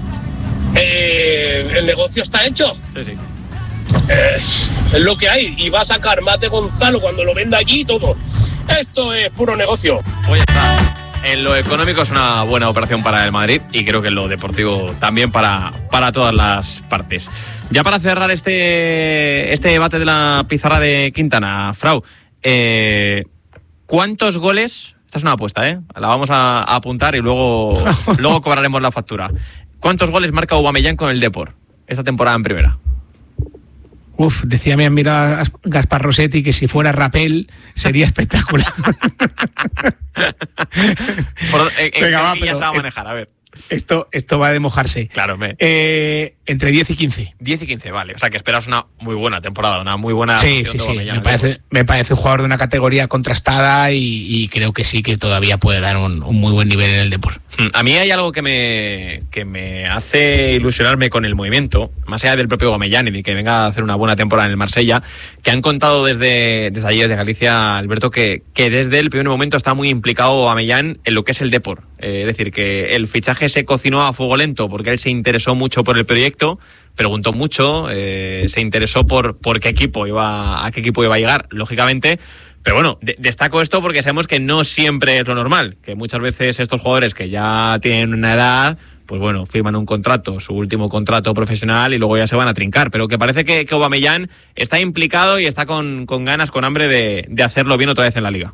Eh, el negocio está hecho. Sí, sí. Es, es lo que hay. Y va a sacar más de Gonzalo cuando lo venda allí y todo. Esto es puro negocio. Pues ya está. En lo económico es una buena operación para el Madrid y creo que en lo deportivo también para, para todas las partes. Ya para cerrar este, este debate de la pizarra de Quintana, Frau, eh, ¿cuántos goles? Esta es una apuesta, ¿eh? La vamos a, a apuntar y luego, luego cobraremos la factura. ¿Cuántos goles marca Aubameyang con el Depor esta temporada en primera? Uf, decía mi amigo Gaspar Rossetti que si fuera Rapel sería espectacular. Por, eh, Venga, va, ya pero, se va a manejar, a ver. Esto, esto va de mojarse. Claro, me. Eh, entre diez y quince. diez y quince, vale. O sea, que esperas una muy buena temporada, una muy buena... Sí, sí, sí. Me parece, me parece un jugador de una categoría contrastada y, y creo que sí que todavía puede dar un, un muy buen nivel en el deporte. A mí hay algo que me, que me hace ilusionarme con el movimiento, más allá del propio Gamellán y de que venga a hacer una buena temporada en el Marsella, que han contado desde, desde allí, desde Galicia, Alberto, que, que desde el primer momento está muy implicado Gamellán en lo que es el deporte. Eh, es decir, que el fichaje se cocinó a fuego lento porque él se interesó mucho por el proyecto, preguntó mucho, eh, se interesó por, por qué equipo iba, a qué equipo iba a llegar, lógicamente. Pero bueno, de- destaco esto porque sabemos que no siempre es lo normal, que muchas veces estos jugadores que ya tienen una edad, pues bueno, firman un contrato, su último contrato profesional y luego ya se van a trincar. Pero que parece que, que Aubameyang está implicado y está con, con ganas, con hambre de, de hacerlo bien otra vez en la Liga.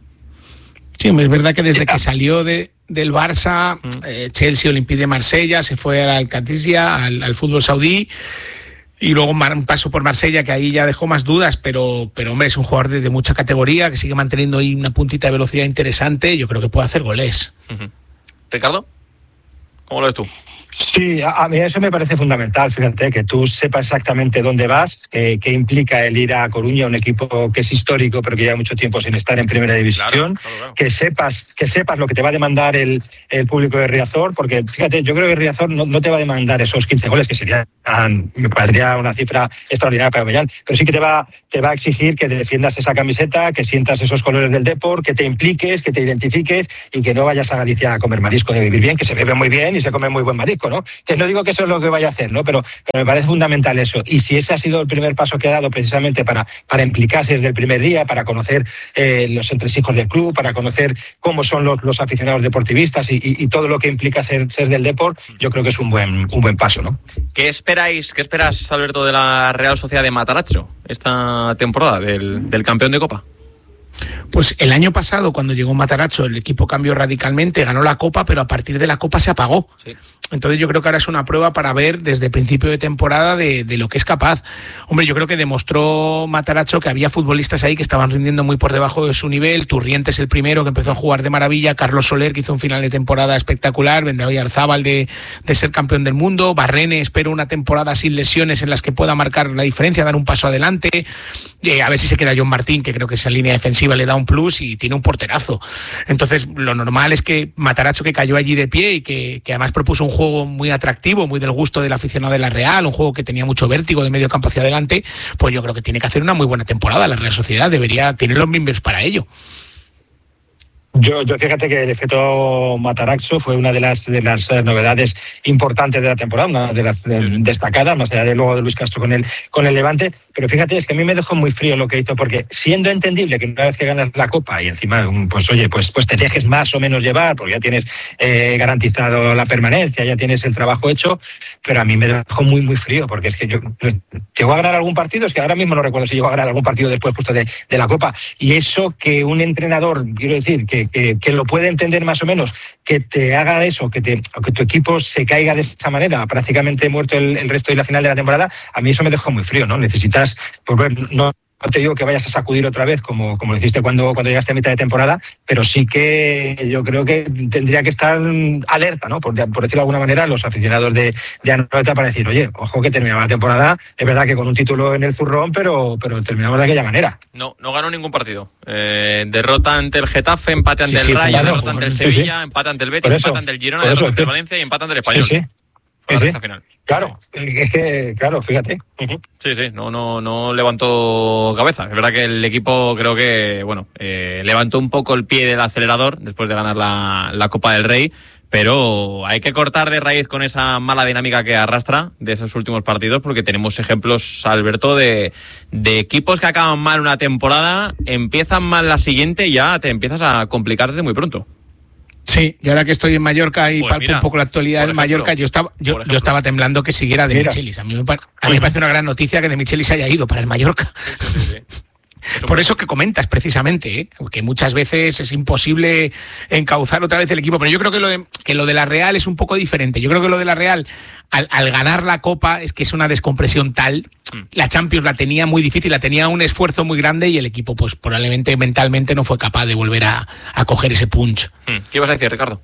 Sí, es verdad que desde que salió de, del Barça, eh, Chelsea, Olympique de Marsella, se fue al Qadisiyah, al, al fútbol saudí, y luego un paso por Marsella, que ahí ya dejó más dudas, pero, pero hombre, es un jugador de, de mucha categoría, que sigue manteniendo ahí una puntita de velocidad interesante, yo creo que puede hacer goles. Uh-huh. ¿Ricardo? ¿Cómo lo ves tú? Sí, a, a mí eso me parece fundamental, fíjate, que tú sepas exactamente dónde vas, eh, qué implica el ir a Coruña, un equipo que es histórico pero que lleva mucho tiempo sin estar en primera división, claro, claro, claro. que sepas que sepas lo que te va a demandar el, el público de Riazor, porque fíjate, yo creo que Riazor no, no te va a demandar esos quince goles, que sería, me parecería una cifra extraordinaria para Aubameyang, pero sí que te va, te va a exigir que te defiendas esa camiseta, que sientas esos colores del Depor, que te impliques, que te identifiques y que no vayas a Galicia a comer marisco ni vivir bien, que se bebe muy bien y se come muy buen marisco, ¿no? Que no digo que eso es lo que vaya a hacer, ¿no? Pero, pero me parece fundamental eso. Y si ese ha sido el primer paso que ha dado precisamente para, para implicarse desde el primer día, para conocer eh, los entresijos del club, para conocer cómo son los, los aficionados deportivistas y, y, y todo lo que implica ser, ser del deporte, yo creo que es un buen, un buen paso, ¿no? ¿Qué esperáis, qué esperas, Alberto, de la Real Sociedad de Matarazzo esta temporada, del, del campeón de Copa? Pues el año pasado, cuando llegó Matarazzo, el equipo cambió radicalmente, ganó la Copa, pero a partir de la Copa se apagó. Sí. Entonces yo creo que ahora es una prueba para ver desde el principio de temporada de, de lo que es capaz. Hombre, yo creo que demostró Matarazzo que había futbolistas ahí que estaban rindiendo muy por debajo de su nivel. Turrientes el primero, que empezó a jugar de maravilla. Carlos Soler, que hizo un final de temporada espectacular. Vendrá Oyarzábal de, de ser campeón del mundo. Barrene, espero una temporada sin lesiones en las que pueda marcar la diferencia, dar un paso adelante. Eh, a ver si se queda John Martín, que creo que esa línea defensiva le da un plus y tiene un porterazo. Entonces, lo normal es que Matarazzo, que cayó allí de pie y que, que además propuso un juego muy atractivo, muy del gusto del aficionado de la Real, un juego que tenía mucho vértigo de medio campo hacia adelante, pues yo creo que tiene que hacer una muy buena temporada. La Real Sociedad debería tener los mimbres para ello. Yo, yo fíjate que el efecto Matarazzo fue una de las de las novedades importantes de la temporada, una de las de, destacadas, más allá de luego de Luis Castro con el con el Levante, pero fíjate, es que a mí me dejó muy frío lo que hizo, porque siendo entendible que una vez que ganas la Copa y encima, pues oye, pues pues te dejes más o menos llevar, porque ya tienes eh, garantizado la permanencia, ya tienes el trabajo hecho, pero a mí me dejó muy muy frío, porque es que yo llegó a ganar algún partido, es que ahora mismo no recuerdo si llegó a ganar algún partido después justo de, de la Copa, y eso que un entrenador, quiero decir, que Que, que lo puede entender más o menos, que te haga eso, que, te, que tu equipo se caiga de esa manera, prácticamente muerto el, el resto de la final de la temporada, a mí eso me dejó muy frío, ¿no? Necesitas, pues bueno, no No te digo que vayas a sacudir otra vez como, como lo hiciste cuando, cuando llegaste a mitad de temporada, pero sí que yo creo que tendría que estar alerta, ¿no? Por, por decirlo de alguna manera, los aficionados de, de Anoeta para decir, oye, ojo que terminamos la temporada, es verdad que con un título en el zurrón, pero, pero terminamos de aquella manera. No, no ganó ningún partido. Eh, derrota ante el Getafe, empate ante sí, el sí, Rayo, claro, derrota ante el Sevilla, sí, sí. empate ante el Betis, eso, empate ante el Girona, derrota ante el Valencia y empate ante el Español. Sí, sí. Sí, sí. Final. Claro, es que, claro, fíjate. Uh-huh. Sí, sí, no, no, no levantó cabeza. Es verdad que el equipo creo que, bueno, eh, levantó un poco el pie del acelerador después de ganar la, la Copa del Rey, pero hay que cortar de raíz con esa mala dinámica que arrastra de esos últimos partidos, porque tenemos ejemplos, Alberto, de, de equipos que acaban mal una temporada, empiezan mal la siguiente y ya te empiezas a complicar desde muy pronto. Sí, y ahora que estoy en Mallorca y pues palpo mira, un poco la actualidad en Mallorca, yo estaba yo, yo estaba temblando que siguiera De Michelis. A mí, me, a mí me parece una gran noticia que De Michelis haya ido para el Mallorca. Sí, sí, sí. Eso Por eso que comentas precisamente, ¿eh? Que muchas veces es imposible encauzar otra vez el equipo, pero yo creo que lo de, que lo de la Real es un poco diferente. Yo creo que lo de la Real, al, al ganar la Copa, es que es una descompresión tal la Champions la tenía muy difícil, la tenía un esfuerzo muy grande y el equipo pues probablemente mentalmente no fue capaz de volver a, a coger ese punch. ¿Qué ibas a decir, Ricardo?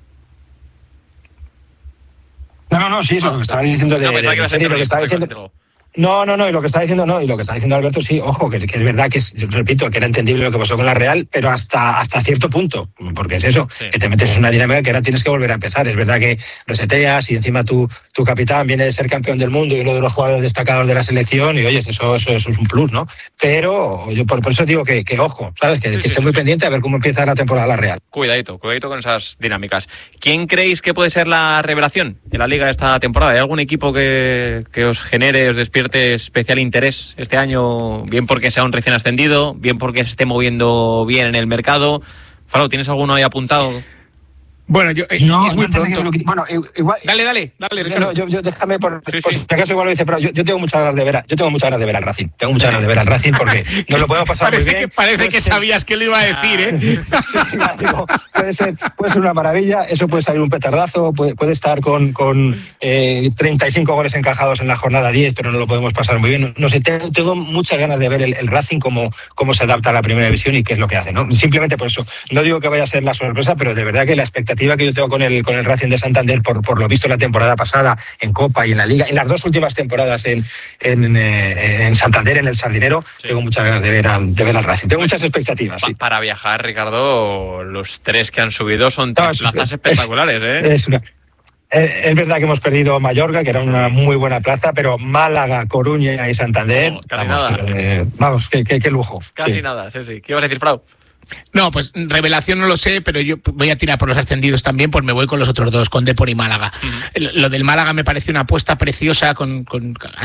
No, no, no, sí, es lo que estaba diciendo de, no, de, de, de serio, lo que estaba diciendo. No, no, no, y lo que está diciendo no, y lo que está diciendo Alberto, sí, ojo, que, que es verdad que, es, yo repito, que era entendible lo que pasó con la Real, pero hasta, hasta cierto punto, porque es eso, sí. que te metes en una dinámica que ahora tienes que volver a empezar. Es verdad que reseteas y encima tu, tu capitán viene de ser campeón del mundo y uno de los jugadores destacados de la selección, y oye, eso, eso, eso es un plus, ¿no? Pero yo por, por eso digo que, que ojo, ¿sabes? Que, sí, que sí, esté sí, muy sí. pendiente a ver cómo empieza la temporada la Real. Cuidadito, cuidadito con esas dinámicas. ¿Quién creéis que puede ser la revelación en la Liga esta temporada? ¿Hay algún equipo que, que os genere, os despierte especial interés este año, bien porque sea un recién ascendido, bien porque se esté moviendo bien en el mercado? Faro, ¿tienes alguno ahí apuntado? Bueno, yo eh, no, es muy no pronto. Lo, bueno, igual, dale, dale, dale, Ricardo. No, yo, yo déjame por, sí, por sí. si acaso igual lo dice, pero yo, yo tengo muchas ganas de ver, a, yo tengo muchas ganas de ver al Racing, tengo muchas ganas de ver al Racing porque nos lo podemos pasar parece muy bien. Que, parece puede que ser... sabías que lo iba a decir, ¿eh? Sí, ya, digo, puede ser, puede ser una maravilla, eso puede salir un petardazo, puede, puede estar con, con eh, treinta y cinco goles encajados en la jornada diez, pero no lo podemos pasar muy bien. No, no sé, tengo, tengo muchas ganas de ver el, el Racing cómo, cómo se adapta a la primera división y qué es lo que hace, ¿no? Simplemente por eso. No digo que vaya a ser la sorpresa, pero de verdad que la expectativa que yo tengo con el, con el Racing de Santander Por, por lo visto la temporada pasada en Copa y en la Liga, en las dos últimas temporadas en, en, eh, en Santander, en el Sardinero, sí. tengo muchas ganas de ver al, de ver al Racing, tengo muchas expectativas. Pa- sí. Para viajar, Ricardo, los tres que han subido son tres no, plazas es, espectaculares, ¿eh? Es, una, es, es verdad que hemos perdido Mallorca, que era una muy buena plaza, pero Málaga, Coruña y Santander, no, casi vamos, nada. Eh, vamos, qué, qué, qué lujo. Casi sí. nada, sí, sí. ¿Qué ibas a decir, Frau? No, pues revelación no lo sé, pero yo voy a tirar por los ascendidos también, pues me voy con los otros dos, con Depor y Málaga. Uh-huh. Lo del Málaga me parece una apuesta preciosa con, con